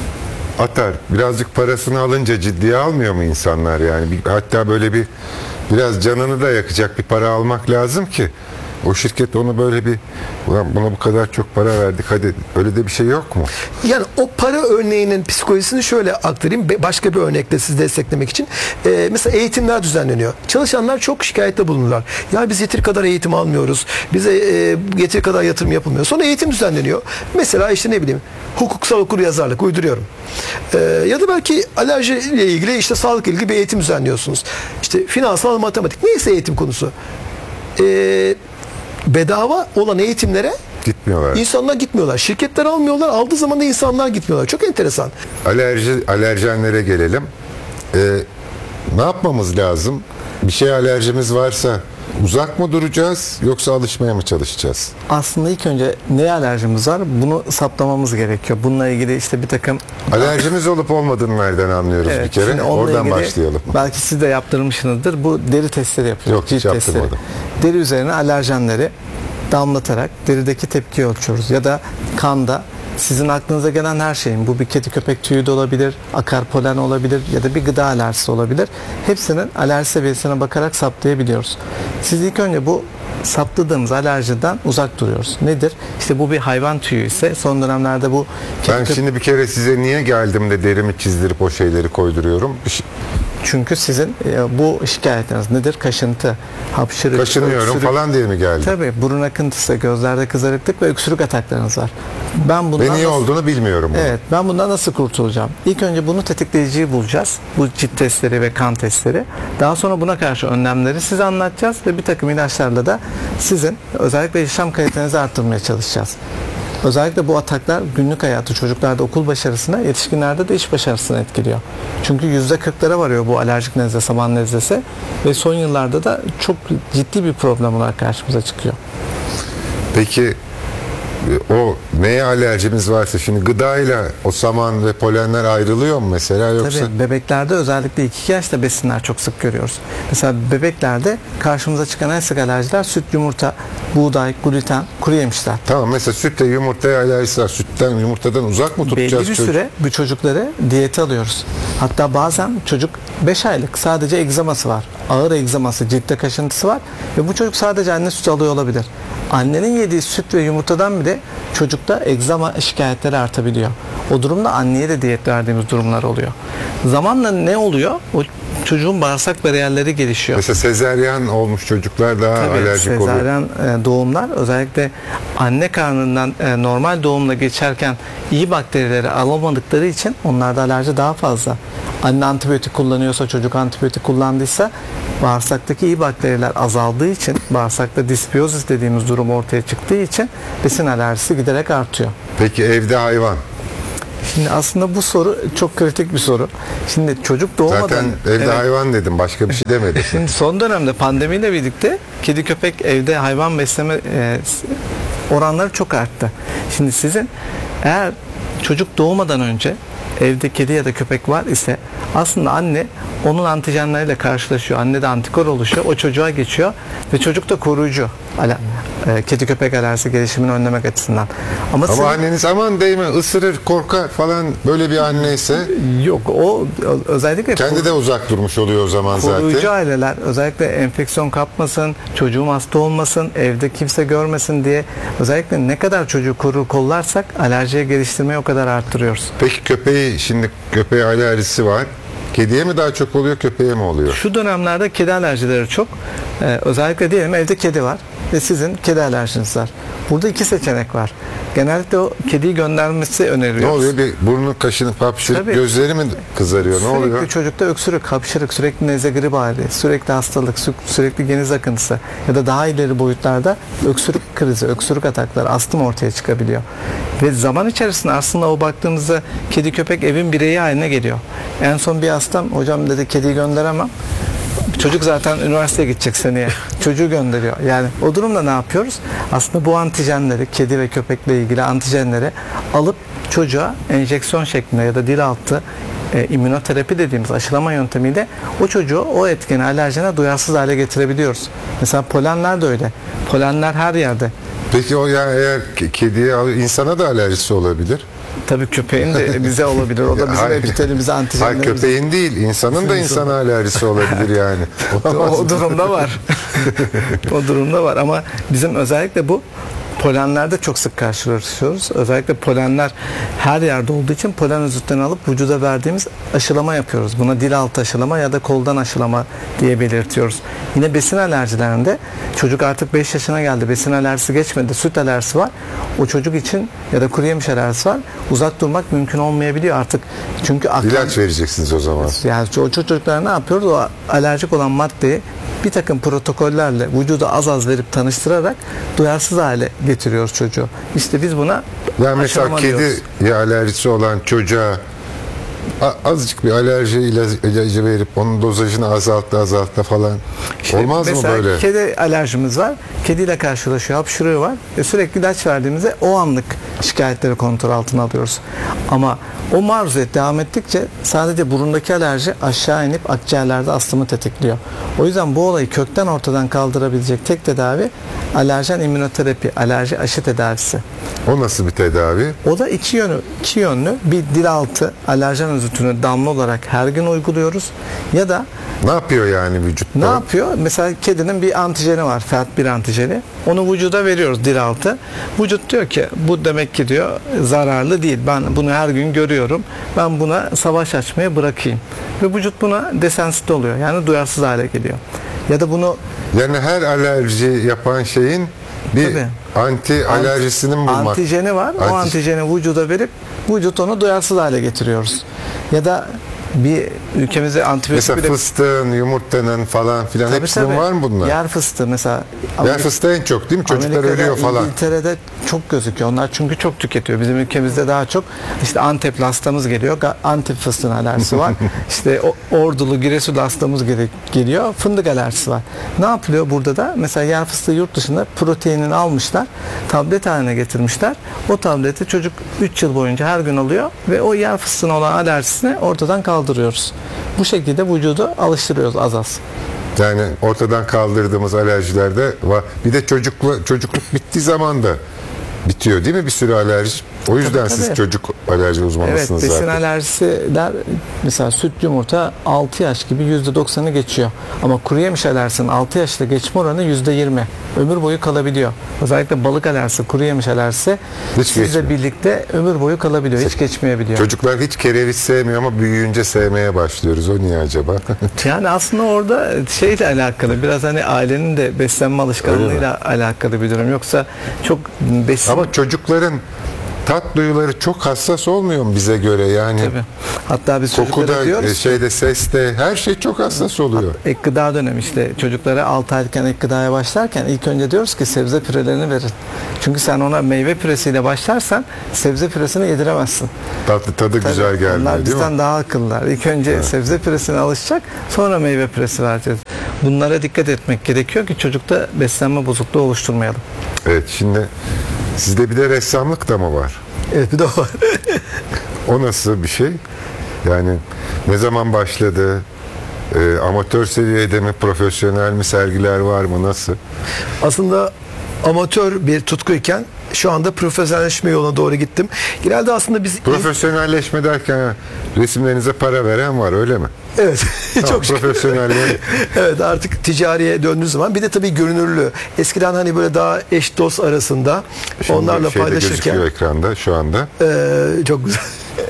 Speaker 2: atar. Birazcık parasını alınca ciddiye almıyor mu insanlar yani? Bir, hatta böyle bir biraz canını da yakacak bir para almak lazım ki o şirket onu böyle bir, ulan buna bu kadar çok para verdik hadi, öyle de bir şey yok mu?
Speaker 1: Yani o para örneğinin psikolojisini şöyle aktarayım. Başka bir örnekle sizi desteklemek için. Ee, mesela eğitimler düzenleniyor. Çalışanlar çok şikayette bulunurlar. Ya biz yeteri kadar eğitim almıyoruz. Bize e, yeteri kadar yatırım yapılmıyor. Sonra eğitim düzenleniyor. Mesela işte ne bileyim hukuksal okuryazarlık uyduruyorum. Ee, ya da belki alerji ile ilgili, işte sağlık ilgili bir eğitim düzenliyorsunuz. İşte finansal matematik. Neyse eğitim konusu. Eee bedava olan eğitimlere
Speaker 2: gitmiyorlar.
Speaker 1: İnsanlar gitmiyorlar. Şirketler almıyorlar. Aldığı zaman da insanlar gitmiyorlar. Çok enteresan.
Speaker 2: Alerji, alerjenlere gelelim. Ee, ne yapmamız lazım? Bir şey alerjimiz varsa uzak mı duracağız yoksa alışmaya mı çalışacağız?
Speaker 3: Aslında ilk önce neye alerjimiz var? Bunu saptamamız gerekiyor. Bununla ilgili işte bir takım...
Speaker 2: Alerjimiz olup olmadığını nereden anlıyoruz
Speaker 3: Evet,
Speaker 2: bir kere?
Speaker 3: şimdi onunla
Speaker 2: Oradan
Speaker 3: ilgili
Speaker 2: başlayalım.
Speaker 3: Belki siz de yaptırmışsınızdır. Bu deri testleri yapıyoruz.
Speaker 2: Yok, hiç
Speaker 3: Cilt testleri.
Speaker 2: yaptırmadım.
Speaker 3: Deri üzerine alerjenleri damlatarak derideki tepkiyi ölçüyoruz. Ya da kanda sizin aklınıza gelen her şeyin, bu bir kedi köpek tüyü de olabilir, akar polen olabilir ya da bir gıda alerjisi olabilir. Hepsinin alerji seviyesine bakarak saptayabiliyoruz. Siz ilk önce bu saptadığımız alerjiden uzak duruyoruz. Nedir? İşte bu bir hayvan tüyü ise son dönemlerde bu...
Speaker 2: Ben şimdi bir kere size niye geldim de derimi çizdirip o şeyleri koyduruyorum?
Speaker 3: Çünkü sizin e, bu şikayetleriniz nedir? Kaşıntı, hapşırık,
Speaker 2: kaşınıyorum
Speaker 3: öksürük.
Speaker 2: falan diye mi geldi?
Speaker 3: Tabii, burun akıntısı, gözlerde kızarıklık ve öksürük ataklarınız var. Ben bundan
Speaker 2: Ve niye
Speaker 3: nasıl,
Speaker 2: olduğunu bilmiyorum. Bunu.
Speaker 3: Evet, ben bundan nasıl kurtulacağım? İlk önce bunu tetikleyiciyi bulacağız. Bu cilt testleri ve kan testleri. Daha sonra buna karşı önlemleri size anlatacağız ve bir takım ilaçlarla da sizin özellikle yaşam kalitenizi arttırmaya çalışacağız. Özellikle bu ataklar günlük hayatı, çocuklarda okul başarısına, yetişkinlerde de iş başarısına etkiliyor. Çünkü yüzde kırklara varıyor bu alerjik nezle, saman nezlesi ve son yıllarda da çok ciddi bir problem olarak karşımıza çıkıyor.
Speaker 2: Peki o neye alerjimiz varsa, şimdi gıdayla o saman ve polenler ayrılıyor mu mesela, yoksa?
Speaker 3: Tabii bebeklerde özellikle iki yaşta besinler çok sık görüyoruz. Mesela bebeklerde karşımıza çıkan en sık alerjiler süt, yumurta, buğday, gluten, kuru yemişler.
Speaker 2: Tamam, mesela sütle yumurtaya alerjisi var. Sütten, yumurtadan uzak mı tutacağız?
Speaker 3: Belli bir
Speaker 2: çocuk?
Speaker 3: süre bu çocukları diyete alıyoruz. Hatta bazen çocuk beş aylık sadece egzaması var. Ağır egzaması, ciltte kaşıntısı var ve bu çocuk sadece anne sütü alıyor olabilir. Annenin yediği süt ve yumurtadan bile çocukta egzama şikayetleri artabiliyor. O durumda anneye de diyet verdiğimiz durumlar oluyor. Zamanla ne oluyor? O çocuğun bağırsak bariyerleri gelişiyor.
Speaker 2: Mesela sezaryen olmuş çocuklar daha
Speaker 3: Tabii,
Speaker 2: alerjik oluyor.
Speaker 3: sezaryen e, doğumlar özellikle anne karnından e, normal doğumla geçerken iyi bakterileri alamadıkları için onlarda alerji daha fazla. Anne antibiyotik kullanıyorsa, çocuk antibiyotik kullandıysa bağırsaktaki iyi bakteriler azaldığı için, bağırsakta disbiyozis dediğimiz durum ortaya çıktığı için besin alerjisi giderek artıyor.
Speaker 2: Peki evde hayvan.
Speaker 3: Şimdi aslında bu soru çok kritik bir soru. Şimdi çocuk doğmadan...
Speaker 2: Zaten evde
Speaker 3: Evet.
Speaker 2: hayvan dedim. Başka bir şey demedim.
Speaker 3: Şimdi son dönemde pandemiyle birlikte kedi köpek evde hayvan besleme e, oranları çok arttı. Şimdi sizin eğer çocuk doğmadan önce evde kedi ya da köpek var ise aslında anne onun antijenleriyle karşılaşıyor. Annede antikor oluşuyor. O çocuğa geçiyor ve çocuk da koruyucu. Ala, e, kedi köpek alerjisi gelişimini önlemek açısından. Ama,
Speaker 2: Ama
Speaker 3: sizin-
Speaker 2: anneniz aman değme ısırır korkar falan böyle bir anne ise
Speaker 3: yok o özellikle
Speaker 2: kendi de uzak durmuş oluyor o zaman
Speaker 3: koruyucu
Speaker 2: zaten.
Speaker 3: aileler özellikle enfeksiyon kapmasın, çocuğum hasta olmasın, evde kimse görmesin diye özellikle ne kadar çocuğu korur kollarsak alerjiye geliştirmeyi o kadar arttırıyoruz.
Speaker 2: Peki köpeği şimdi köpeğe alerjisi var. Kediye mi daha çok oluyor köpeğe mi oluyor?
Speaker 3: Şu dönemlerde kedi alerjileri çok. Ee, özellikle diyelim evde kedi var ve sizin kedi alerjiniz var. Burada iki seçenek var. Genellikle o kediyi göndermesi öneriyoruz.
Speaker 2: Ne oluyor? Bir burnun kaşınıp hapşırıp
Speaker 3: Tabii.
Speaker 2: gözleri mi kızarıyor? Ne
Speaker 3: Sürekli
Speaker 2: oluyor?
Speaker 3: çocukta öksürük, hapşırık, sürekli nezle grip hali, sürekli hastalık, sü- sürekli geniz akıntısı ya da daha ileri boyutlarda öksürük krizi, öksürük atakları, astım ortaya çıkabiliyor. Ve zaman içerisinde aslında o baktığınızda kedi köpek evin bireyi haline geliyor. En son bir hastam hocam dedi kediyi gönderemem. Çocuk zaten üniversiteye gidecek seneye. Çocuğu gönderiyor. Yani o durumda ne yapıyoruz? Aslında bu antijenleri, kedi ve köpekle ilgili antijenleri alıp çocuğa enjeksiyon şeklinde ya da dil altı e, immünoterapi dediğimiz aşılama yöntemiyle o çocuğu o etkeni, alerjene duyarsız hale getirebiliyoruz. Mesela polenler de öyle. Polenler her yerde.
Speaker 2: Peki o ya eğer ke- kediye al- insana da alerjisi olabilir.
Speaker 3: Tabii köpeğin de bize olabilir. O da bizim
Speaker 2: Hayır.
Speaker 3: epitelimize,
Speaker 2: Hayır
Speaker 3: antijenlerimize.
Speaker 2: köpeğin değil insanın da insana alerjisi olabilir yani. Olamaz
Speaker 3: O
Speaker 2: mı?
Speaker 3: durumda var. O durumda var ama bizim özellikle bu polenlerde çok sık karşılaşıyoruz. Özellikle polenler her yerde olduğu için polen özütlerini alıp vücuda verdiğimiz aşılama yapıyoruz. Buna dil altı aşılama ya da koldan aşılama diye belirtiyoruz. Yine besin alerjilerinde çocuk artık beş yaşına geldi. Besin alerjisi geçmedi. Süt alerjisi var. O çocuk için ya da kuru yemiş alerjisi var. Uzak durmak mümkün olmayabiliyor artık. Çünkü akran,
Speaker 2: İlaç vereceksiniz o zaman.
Speaker 3: yani o çocuklara ne yapıyoruz? O alerjik olan maddeyi bir takım protokollerle vücuda az az verip tanıştırarak duyarsız hale getiriyoruz çocuğu. İşte biz buna
Speaker 2: Yani mesela
Speaker 3: aşılama diyoruz.
Speaker 2: kediye alerjisi olan çocuğa a- azıcık bir alerji ilacı, ilacı verip onun dozajını azalttı azalttı falan.
Speaker 3: İşte
Speaker 2: Olmaz mı
Speaker 3: mesela
Speaker 2: böyle?
Speaker 3: kedi alerjimiz var. Kediyle karşılaşıyor, hapşırığı var. Ve sürekli ilaç verdiğimizde o anlık şikayetleri kontrol altına alıyoruz. Ama o maruziyet devam ettikçe sadece burundaki alerji aşağı inip akciğerlerde astımı tetikliyor. O yüzden bu olayı kökten ortadan kaldırabilecek tek tedavi alerjen immünoterapi, alerji aşı tedavisi.
Speaker 2: O nasıl bir tedavi?
Speaker 3: O da iki yönü, iki yönlü. Bir dil altı alerjen özütünü damla olarak her gün uyguluyoruz. Ya da
Speaker 2: Ne yapıyor yani vücutta?
Speaker 3: ne yapıyor? Mesela kedinin bir antijeni var. F E A T bir antijeni. Onu vücuda veriyoruz dil altı. Vücut diyor ki bu demek ki diyor zararlı değil. Ben bunu her gün görüyorum. Ben buna savaş açmaya bırakayım. Ve vücut buna desensitive oluyor. Yani duyarsız hale geliyor. Ya da bunu
Speaker 2: Yani her alerji yapan şeyin bir
Speaker 3: Tabii.
Speaker 2: anti alerjisini mi bulmak?
Speaker 3: antijeni var. O
Speaker 2: Anti-
Speaker 3: antijeni vücuda verip vücut onu duyarsız hale getiriyoruz. Ya da bir ülkemizde antibiyotik
Speaker 2: Mesela
Speaker 3: bile-
Speaker 2: fıstığın, yumurtanın falan filan
Speaker 3: Tabii,
Speaker 2: hepsinin
Speaker 3: tabii.
Speaker 2: var mı bunlar?
Speaker 3: Yer fıstığı mesela.
Speaker 2: Yer fıstığı en çok değil mi? Çocuklar
Speaker 3: Amerika'da,
Speaker 2: ölüyor falan.
Speaker 3: İngiltere'de çok gözüküyor. Onlar çünkü çok tüketiyor. Bizim ülkemizde daha çok işte Antepli hastamız geliyor. Ga- Antep fıstığının alerjisi var. İşte o- Ordulu, Giresunlu hastamız gele- geliyor. Fındık alerjisi var. Ne yapılıyor burada da? Mesela yer fıstığı yurt dışında proteinini almışlar. Tablet haline getirmişler. O tableti çocuk üç yıl boyunca her gün alıyor ve o yer fıstığına olan alerjisini ortadan kaldırıyoruz. Bu şekilde vücudu alıştırıyoruz az az.
Speaker 2: Yani ortadan kaldırdığımız alerjilerde var. Bir de çocuklu, çocukluk bittiği zaman da bitiyor değil mi bir sürü alerji? O yüzden
Speaker 3: Tabii,
Speaker 2: siz
Speaker 3: tabii.
Speaker 2: çocuk alerji
Speaker 3: Evet,
Speaker 2: uzmanısınız
Speaker 3: besin
Speaker 2: zaten.
Speaker 3: alerjisi der, mesela süt yumurta altı yaş gibi yüzde doksanı geçiyor. Ama kuru yemiş alerjisinin altı yaşta geçme oranı yüzde yirmi. Ömür boyu kalabiliyor. Özellikle balık alerjisi, kuru yemiş alerjisi
Speaker 2: Hiç
Speaker 3: sizle
Speaker 2: geçmiyor.
Speaker 3: birlikte ömür boyu kalabiliyor. Hiç geçmeyebiliyor.
Speaker 2: Çocuklar hiç kereviz sevmiyor ama büyüyünce sevmeye başlıyoruz. O niye acaba?
Speaker 3: Yani aslında orada şeyle alakalı, biraz hani ailenin de beslenme alışkanlığıyla alakalı bir durum. Yoksa çok besin...
Speaker 2: Ama çocukların tat duyuları çok hassas olmuyor mu bize göre yani?
Speaker 3: Tabii. Hatta biz çocuklara
Speaker 2: Kokuda,
Speaker 3: diyoruz
Speaker 2: e,
Speaker 3: ki,
Speaker 2: şeyde, seste her şey çok hassas oluyor.
Speaker 3: ek gıda dönemi işte çocuklara altı aylıkken ek gıdaya başlarken ilk önce diyoruz ki sebze pürelerini verin. Çünkü sen ona meyve püresiyle başlarsan sebze püresini yediremezsin.
Speaker 2: Tatlı tadı
Speaker 3: Tabii,
Speaker 2: güzel
Speaker 3: onlar
Speaker 2: gelmiyor değil
Speaker 3: bizden
Speaker 2: mi?
Speaker 3: daha akıllılar. İlk önce sebze püresine alışacak, sonra meyve püresi vereceğiz. Bunlara dikkat etmek gerekiyor ki çocukta beslenme bozukluğu oluşturmayalım.
Speaker 2: Evet, şimdi sizde bir de ressamlık da mı var?
Speaker 1: Evet, bir de o var.
Speaker 2: O nasıl bir şey? Yani ne zaman başladı? E, amatör seviyede mi, profesyonel mi, sergiler var mı, nasıl?
Speaker 1: Aslında amatör bir tutkuyken şu anda profesyonelleşme yoluna doğru gittim. Genelde aslında biz...
Speaker 2: Profesyonelleşme derken resimlerinize para veren var, öyle mi?
Speaker 1: Evet.
Speaker 2: Tamam,
Speaker 1: Çok şükür.
Speaker 2: profesyonelliğe.
Speaker 1: Evet, artık ticariye döndüğü zaman bir de tabii görünürlüğü. Eskiden hani böyle daha eş dost arasında
Speaker 2: Şimdi
Speaker 1: onlarla
Speaker 2: şeyde
Speaker 1: paylaşırken
Speaker 2: gözüküyor ekranda şu anda.
Speaker 1: Ee, çok güzel.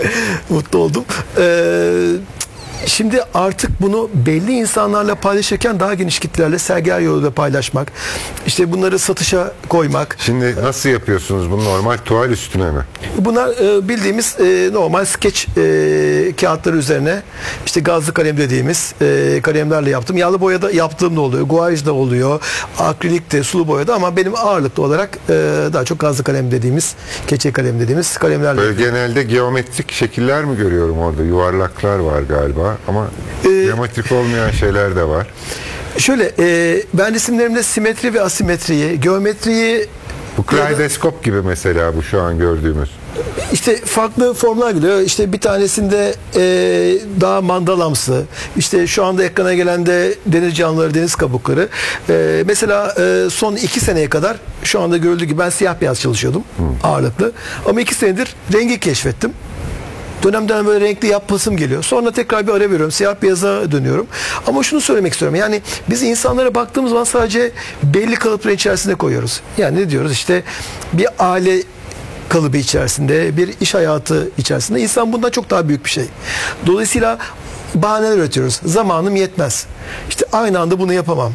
Speaker 1: Mutlu oldum. Ee, şimdi artık bunu belli insanlarla paylaşırken daha geniş kitlelerle sergiler yoluyla paylaşmak, işte bunları satışa koymak.
Speaker 2: Şimdi nasıl yapıyorsunuz bunu, normal tuval üstüne mi?
Speaker 1: Bunlar e, bildiğimiz e, normal skeç e, kağıtları üzerine işte gazlı kalem dediğimiz e, kalemlerle yaptım. Yağlı boyada yaptığım da oluyor. Guaj da oluyor. Akrilik de, sulu boyada, ama benim ağırlıklı olarak e, daha çok gazlı kalem dediğimiz, keçe kalem dediğimiz kalemlerle.
Speaker 2: Böyle genelde geometrik şekiller mi görüyorum orada? Yuvarlaklar var galiba ama
Speaker 1: Ee,
Speaker 2: geometrik olmayan şeyler de var.
Speaker 1: Şöyle e, ben resimlerimde simetri ve asimetriyi, geometriyi,
Speaker 2: Bu kaleidoskop gibi mesela, bu şu an gördüğümüz.
Speaker 1: İşte farklı formlar geliyor. İşte bir tanesinde e, daha mandalamsı. İşte şu anda ekrana gelen de deniz canlıları, deniz kabukları. E, mesela e, son iki seneye kadar şu anda görüldüğü gibi ben siyah beyaz çalışıyordum ağırlıklı. Ama iki senedir rengi keşfettim. Dönemden böyle renkli yapasım geliyor. Sonra tekrar bir ara veriyorum. Siyah beyaza dönüyorum. Ama şunu söylemek istiyorum. Yani biz insanlara baktığımız zaman sadece belli kalıpların içerisinde koyuyoruz. Yani ne diyoruz? İşte bir aile kalıbı içerisinde, bir iş hayatı içerisinde. İnsan bundan çok daha büyük bir şey. Dolayısıyla bahaneler üretiyoruz. Zamanım yetmez. İşte aynı anda bunu yapamam.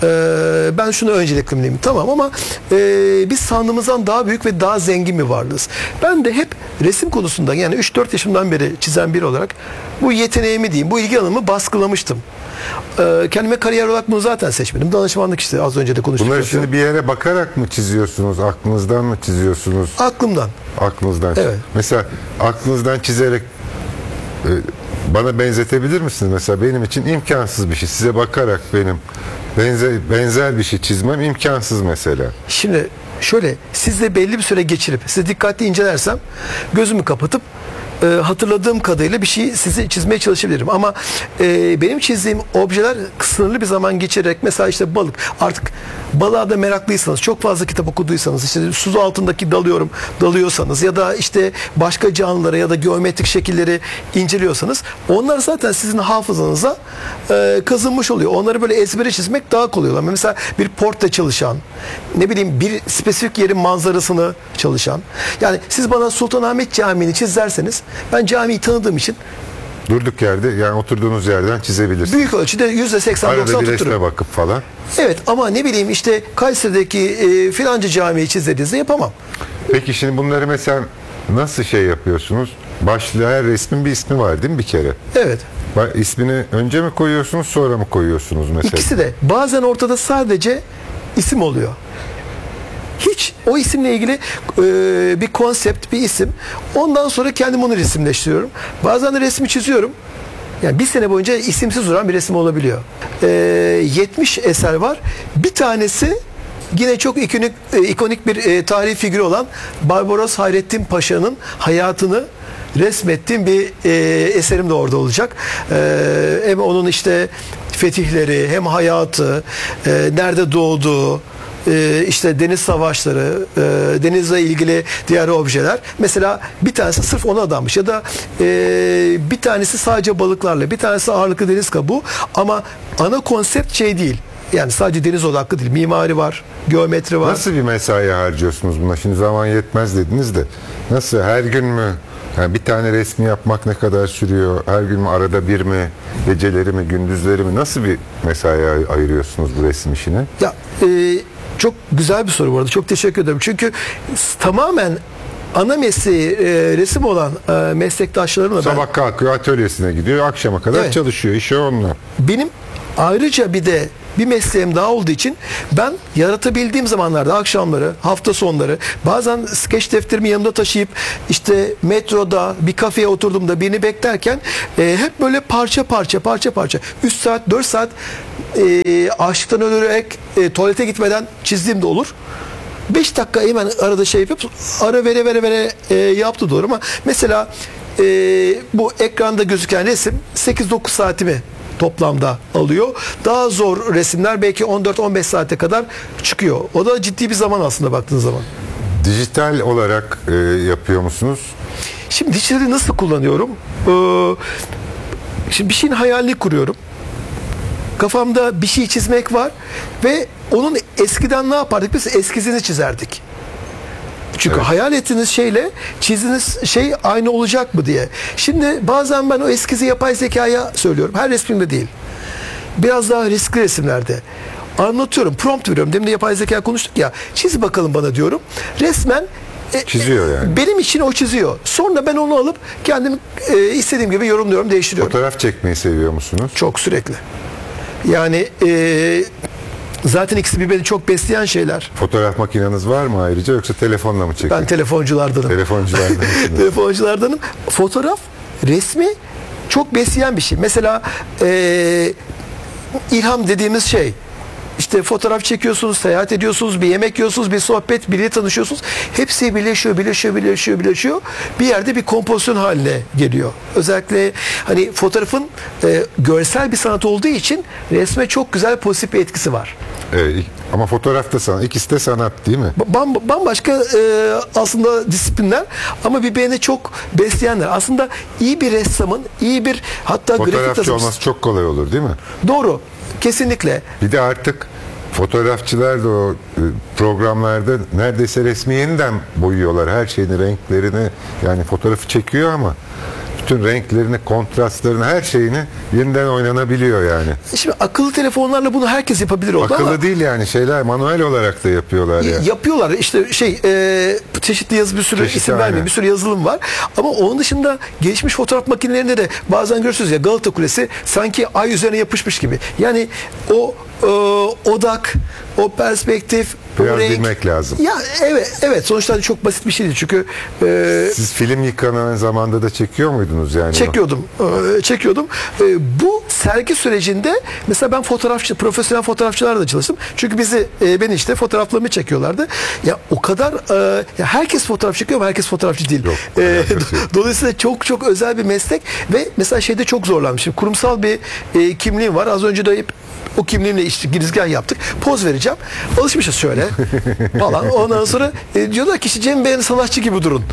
Speaker 1: Ee, ben şunu önceliklimliyim. Tamam, ama e, biz sandığımızdan daha büyük ve daha zengin bir varlığız. Ben de hep resim konusunda, yani üç dört yaşımdan beri çizen biri olarak bu yeteneğimi diyeyim, bu ilgi alanımı baskılamıştım. Ee, kendime kariyer olarak bunu zaten seçmedim. Danışmanlık, işte az önce de konuştuk.
Speaker 2: Bunları
Speaker 1: yapıyorum.
Speaker 2: şimdi bir yere bakarak mı çiziyorsunuz? Aklınızdan mı çiziyorsunuz?
Speaker 1: Aklımdan.
Speaker 2: Aklınızdan.
Speaker 1: Evet.
Speaker 2: Mesela aklınızdan çizerek e, bana benzetebilir misiniz? Mesela benim için imkansız bir şey. Size bakarak benim benzer, benzer bir şey çizmem imkansız mesela.
Speaker 1: Şimdi şöyle, sizle belli bir süre geçirip sizi dikkatli incelersem gözümü kapatıp e, hatırladığım kadarıyla bir şeyi size çizmeye çalışabilirim. Ama e, benim çizdiğim objeler sınırlı bir zaman geçirerek, mesela işte balık, artık balığa da meraklıysanız, çok fazla kitap okuduysanız, işte su altındaki dalıyorum dalıyorsanız ya da işte başka canlılara ya da geometrik şekilleri inceliyorsanız, onlar zaten sizin hafızanıza e, kazınmış oluyor. Onları böyle ezbere çizmek daha kolay oluyor. Mesela bir portre çalışan, ne bileyim bir spesifik yerin manzarasını çalışan. Yani siz bana Sultanahmet Camii'ni çiz derseniz, ben camiyi tanıdığım için
Speaker 2: Durduk yerde, yani oturduğunuz yerden çizebilirsiniz.
Speaker 1: büyük ölçüde yüzde seksen
Speaker 2: Arada
Speaker 1: doksan
Speaker 2: bir resme
Speaker 1: tuttururum.
Speaker 2: bakıp falan.
Speaker 1: Evet, ama ne bileyim işte Kayseri'deki e, filanca camiyi çiz dediğinizde yapamam.
Speaker 2: Peki şimdi bunları mesela nasıl şey yapıyorsunuz? Başlığa, her resmin bir ismi var değil mi bir kere?
Speaker 1: Evet.
Speaker 2: Ba- İsmini önce mi koyuyorsunuz, sonra mı koyuyorsunuz mesela?
Speaker 1: İkisi de. Bazen ortada sadece isim oluyor. Hiç o isimle ilgili e, bir konsept, bir isim. Ondan sonra kendim onu resimleştiriyorum. Bazen de resmi çiziyorum. Yani bir sene boyunca isimsiz duran bir resim olabiliyor. E, yetmiş eser var. Bir tanesi yine çok ikonik, e, ikonik bir e, tarihi figürü olan Barbaros Hayrettin Paşa'nın hayatını resmettiğim bir e, eserim de orada olacak. E, hem onun işte fetihleri, hem hayatı, e, nerede doğduğu, e, işte deniz savaşları, e, denizle ilgili diğer objeler. Mesela bir tanesi sırf ona adanmış ya da e, bir tanesi sadece balıklarla, bir tanesi ağırlıklı deniz kabuğu ama ana konsept şey değil. Yani sadece deniz odaklı değil. Mimari var, geometri var.
Speaker 2: Nasıl bir mesai harcıyorsunuz buna? Şimdi zaman yetmez dediniz de. Nasıl? Her gün mü? Yani bir tane resmi yapmak ne kadar sürüyor? Her gün mü? Arada bir mi? Geceleri mi? Gündüzleri mi? Nasıl bir mesai ay- ayırıyorsunuz bu resim işine?
Speaker 1: Ya e, çok güzel bir soru bu arada. Çok teşekkür ederim. Çünkü s- tamamen ana mesleği e, resim olan e, meslektaşlarımla ben
Speaker 2: Sabah kalkıyor, atölyesine gidiyor, akşama kadar
Speaker 1: Evet.
Speaker 2: çalışıyor. İşi onunla.
Speaker 1: benim ayrıca bir de bir mesleğim daha olduğu için ben yaratabildiğim zamanlarda akşamları, hafta sonları bazen skeç defterimi yanımda taşıyıp işte metroda bir kafeye oturduğumda birini beklerken e, hep böyle parça parça parça parça üç saat dört saat e, açlıktan ölerek e, tuvalete gitmeden çizdiğim de olur. beş dakika hemen arada şey yapıp ara vere vere vere e, yaptı doğru ama mesela e, bu ekranda gözüken resim sekiz dokuz saatimi toplamda alıyor. Daha zor resimler belki on dört on beş saate kadar çıkıyor. O da ciddi bir zaman aslında baktığınız zaman.
Speaker 2: Dijital olarak e, yapıyor musunuz?
Speaker 1: Şimdi dijitali nasıl kullanıyorum? Ee, şimdi bir şeyin hayalini kuruyorum. Kafamda bir şey çizmek var ve onun eskiden ne yapardık? Biz eskizini çizerdik. Çünkü
Speaker 2: Evet.
Speaker 1: hayal ettiğiniz şeyle çizdiğiniz şey aynı olacak mı diye. Şimdi bazen ben o eskizi yapay zekaya söylüyorum. Her resmimde değil. Biraz daha riskli resimlerde. Anlatıyorum, prompt veriyorum. Demin de yapay zeka konuştuk ya. Çiz bakalım bana diyorum. Resmen e,
Speaker 2: Çiziyor yani.
Speaker 1: benim için o çiziyor. Sonra ben onu alıp kendim e, istediğim gibi yorumluyorum, değiştiriyorum.
Speaker 2: Fotoğraf çekmeyi seviyor musunuz?
Speaker 1: Çok sürekli. Yani e, zaten ikisi birbirini çok besleyen şeyler.
Speaker 2: Fotoğraf makineniz var mı ayrıca yoksa telefonla mı çekiyor?
Speaker 1: Ben telefonculardanım.
Speaker 2: Telefonculardan mısınız?
Speaker 1: Telefonculardanım. Fotoğraf, resmi çok besleyen bir şey. Mesela e, ilham dediğimiz şey. İşte fotoğraf çekiyorsunuz, seyahat ediyorsunuz, bir yemek yiyorsunuz, bir sohbet, biriyle tanışıyorsunuz. Hepsi birleşiyor, birleşiyor, birleşiyor, birleşiyor. Bir yerde bir kompozisyon haline geliyor. Özellikle hani fotoğrafın e, görsel bir sanat olduğu için resme çok güzel pozitif bir etkisi var.
Speaker 2: Evet, ama fotoğraf da sanat. İkisi de sanat değil mi?
Speaker 1: Bam- Bambaşka e, aslında disiplinler ama birbirini çok besleyenler. Aslında iyi bir ressamın, iyi bir hatta grafik
Speaker 2: Fotoğrafçı
Speaker 1: tasarımcısı.
Speaker 2: olması çok kolay olur değil mi?
Speaker 1: Doğru. Kesinlikle.
Speaker 2: Bir de artık fotoğrafçılar da o e, programlarda neredeyse resmi yeniden boyuyorlar. Her şeyini, renklerini, yani fotoğrafı çekiyor ama bütün renklerini, kontrastlarını, her şeyini yeniden oynanabiliyor yani.
Speaker 1: Şimdi akıllı telefonlarla bunu herkes yapabilir oldu
Speaker 2: Akıllı
Speaker 1: ama
Speaker 2: değil yani, şeyler manuel olarak da yapıyorlar ya.
Speaker 1: yapıyorlar. İşte şey e, çeşitli yazı bir sürü
Speaker 2: Çeşitli,
Speaker 1: isim
Speaker 2: aynen.
Speaker 1: vermeyeyim, bir sürü yazılım var. Ama onun dışında gelişmiş fotoğraf makinelerinde de bazen görürsünüz ya Galata Kulesi sanki ay üzerine yapışmış gibi. Yani o e, odak, o perspektif, o
Speaker 2: Biraz
Speaker 1: renk.
Speaker 2: bilmek lazım.
Speaker 1: Ya evet, evet. Sonuçta çok basit bir şey değil. Çünkü e,
Speaker 2: Siz film yıkanan zamanda da çekiyor muydunuz yani?
Speaker 1: çekiyordum. e, çekiyordum. E, bu sergi sürecinde mesela ben fotoğrafçı, profesyonel fotoğrafçılarla da çalıştım. Çünkü bizi e, beni işte fotoğraflarımı çekiyorlardı. Ya o kadar e, ya herkes fotoğraf çekiyor ama herkes fotoğrafçı değil.
Speaker 2: Yok,
Speaker 1: E,
Speaker 2: alakası yok.
Speaker 1: dolayısıyla çok çok özel bir meslek ve mesela şeyde çok zorlanmışım. Kurumsal bir e, kimliğim var. Az önce de hep o kimliğimle işte girizgah yaptık. Poz vereceğim. Alışmışız şöyle falan. Ondan sonra e, diyorlar ki işte Cem Bey'in sanatçı gibi durun.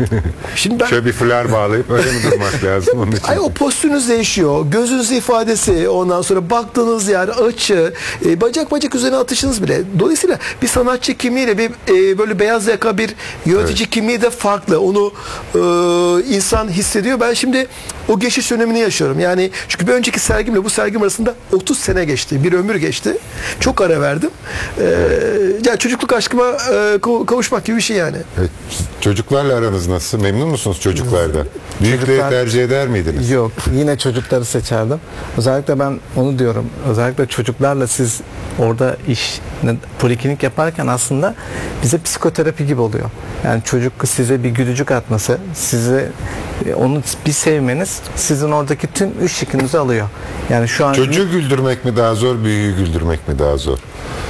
Speaker 1: Şimdi ben
Speaker 2: Şöyle bir fular bağlayıp öyle mi durmak lazım onun için?
Speaker 1: Ay o postürünüz değişiyor. Gözünüz ifadesi, ondan sonra baktığınız yer, açı, e, bacak bacak üzerine atışınız bile. Dolayısıyla bir sanatçı kimliğiyle bir e, böyle beyaz yaka bir yönetici kimliği de farklı. Onu e, insan hissediyor. Ben şimdi o geçiş dönemini yaşıyorum. Yani çünkü bir önceki sergimle bu sergim arasında otuz sene geçti. Bir ömür geçti. Çok ara verdim. E, yani çocukluk aşkıma e, kav- kavuşmak gibi bir şey yani.
Speaker 2: Evet, çocuklarla aranız nasıl? Memnun musunuz çocuklarda? Büyükleri
Speaker 3: Çocuklar-
Speaker 2: tercih eder miydiniz?
Speaker 3: Yok. Yine çocukları seçerdim. Özellikle ben onu diyorum. Özellikle çocuklarla siz orada iş, poliklinik yaparken aslında bize psikoterapi gibi oluyor. Yani çocuk size bir gülücük atması, size onu bir sevmeniz sizin oradaki tüm iş yükünüzü alıyor. Yani şu an
Speaker 2: Çocuğu güldürmek mi daha zor, büyüğü güldürmek mi daha zor?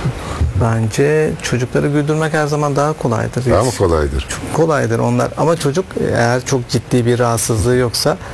Speaker 3: bence çocukları güldürmek her zaman daha kolaydır.
Speaker 2: Daha mı kolaydır?
Speaker 3: Çok kolaydır onlar. Ama çocuk eğer çok ciddi bir rahatsızlığı yoksa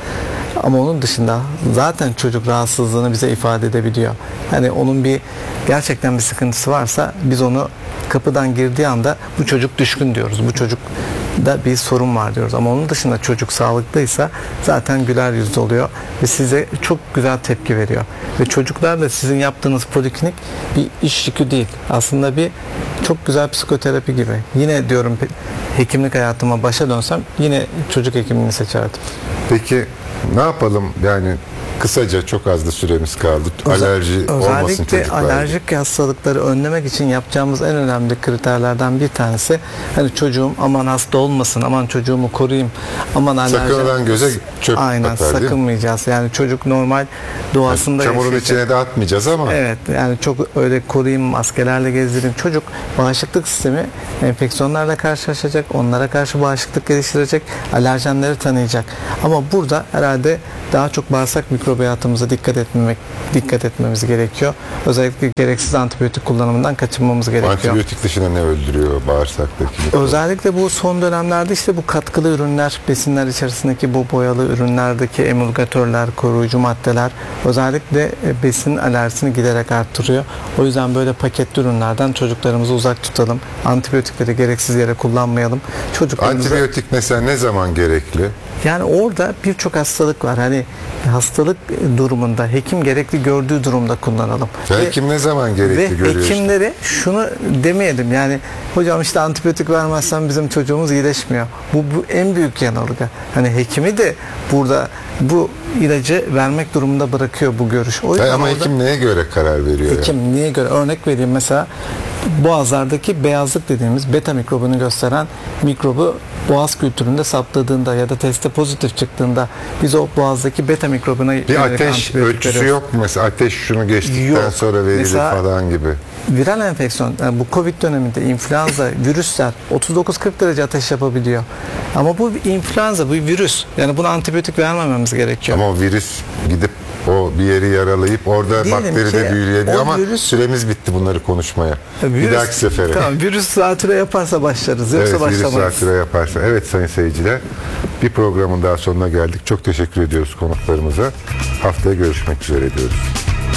Speaker 3: Ama onun dışında zaten çocuk rahatsızlığını bize ifade edebiliyor. Hani onun bir gerçekten bir sıkıntısı varsa biz onu kapıdan girdiği anda bu çocuk düşkün diyoruz. Bu çocuk da bir sorun var diyoruz. Ama onun dışında çocuk sağlıklıysa zaten güler yüzlü oluyor ve size çok güzel tepki veriyor. Ve çocuklar da sizin yaptığınız poliklinik bir iş yükü değil. Aslında bir çok güzel psikoterapi gibi. Yine diyorum hekimlik hayatıma başa dönsem yine çocuk hekimliğini seçerdim.
Speaker 2: Peki ne yapalım yani kısaca çok az da süremiz kaldı. Alerji olmasın
Speaker 3: Özellikle
Speaker 2: çocuklarda.
Speaker 3: alerjik hastalıkları önlemek için yapacağımız en önemli kriterlerden bir tanesi hani çocuğum aman hasta olmasın, aman çocuğumu koruyayım, aman alerji.
Speaker 2: Sakınılan göze çöp
Speaker 3: Aynen,
Speaker 2: atar değil mi?
Speaker 3: sakınmayacağız. Yani çocuk normal doğasında
Speaker 2: Çamurun
Speaker 3: yaşayacak.
Speaker 2: içine de atmayacağız ama
Speaker 3: Evet, yani çok öyle koruyayım, maskelerle gezdireyim. Çocuk bağışıklık sistemi enfeksiyonlarla karşılaşacak, onlara karşı bağışıklık geliştirecek, alerjenleri tanıyacak. Ama burada herhalde daha çok bağırsak mikrobiyatımıza dikkat etmemek, dikkat etmemiz gerekiyor. Özellikle gereksiz antibiyotik kullanımından kaçınmamız gerekiyor.
Speaker 2: antibiyotik dışında ne öldürüyor bağırsaktaki?
Speaker 3: Özellikle bu son dönemlerde işte bu katkılı ürünler, besinler içerisindeki bu boyalı ürünlerdeki emulgatörler, koruyucu maddeler özellikle besin alerjisini giderek arttırıyor. O yüzden böyle paketli ürünlerden çocuklarımızı uzak tutalım. Antibiyotikleri gereksiz yere kullanmayalım. Çocuklarımıza...
Speaker 2: Antibiyotik mesela ne zaman gerekli?
Speaker 3: Yani orada birçok hastalık var. Hani hastalık durumunda, hekim gerekli gördüğü durumda kullanalım.
Speaker 2: Hekim ne zaman gerekli
Speaker 3: Ve
Speaker 2: görüyor işte?
Speaker 3: hekimleri şunu demeyelim yani hocam işte antibiyotik vermezsen bizim çocuğumuz iyileşmiyor. Bu, bu en büyük yanılgı. Hani hekimi de burada bu ilacı vermek durumunda bırakıyor bu görüş. O yüzden
Speaker 2: Ama
Speaker 3: orada
Speaker 2: hekim neye göre karar veriyor?
Speaker 3: hekim
Speaker 2: yani?
Speaker 3: niye göre örnek vereyim mesela boğazlardaki beyazlık dediğimiz beta mikrobunu gösteren mikrobu boğaz kültüründe saptadığında ya da teste pozitif çıktığında biz o boğazdaki beta mikrobuna
Speaker 2: Bir
Speaker 3: yönelik
Speaker 2: ateş
Speaker 3: antibiyotik
Speaker 2: ölçüsü
Speaker 3: veriyoruz.
Speaker 2: yok mu? Mesela ateş şunu geçtikten
Speaker 3: Yok.
Speaker 2: sonra verilir
Speaker 3: Mesela-
Speaker 2: falan gibi.
Speaker 3: Viral enfeksiyon, yani bu Covid döneminde influenza, virüsler otuz dokuz kırk derece ateş yapabiliyor. Ama bu bir influenza, bu bir virüs. Yani buna antibiyotik vermememiz gerekiyor.
Speaker 2: Ama o virüs gidip o bir yeri yaralayıp orada
Speaker 3: Diyelim
Speaker 2: bakteri de
Speaker 3: ki
Speaker 2: büyüyebiliyor
Speaker 3: o
Speaker 2: ama
Speaker 3: virüs-
Speaker 2: süremiz bitti bunları konuşmaya. bir
Speaker 3: Virüs-
Speaker 2: dahaki sefere.
Speaker 3: Tamam, virüs zatüre yaparsa başlarız. Yoksa
Speaker 2: Evet, virüs
Speaker 3: başlamayız.
Speaker 2: zatüre yaparsa. Evet sayın seyirciler, bir programın daha sonuna geldik. Çok teşekkür ediyoruz konuklarımıza. Haftaya görüşmek üzere diyoruz.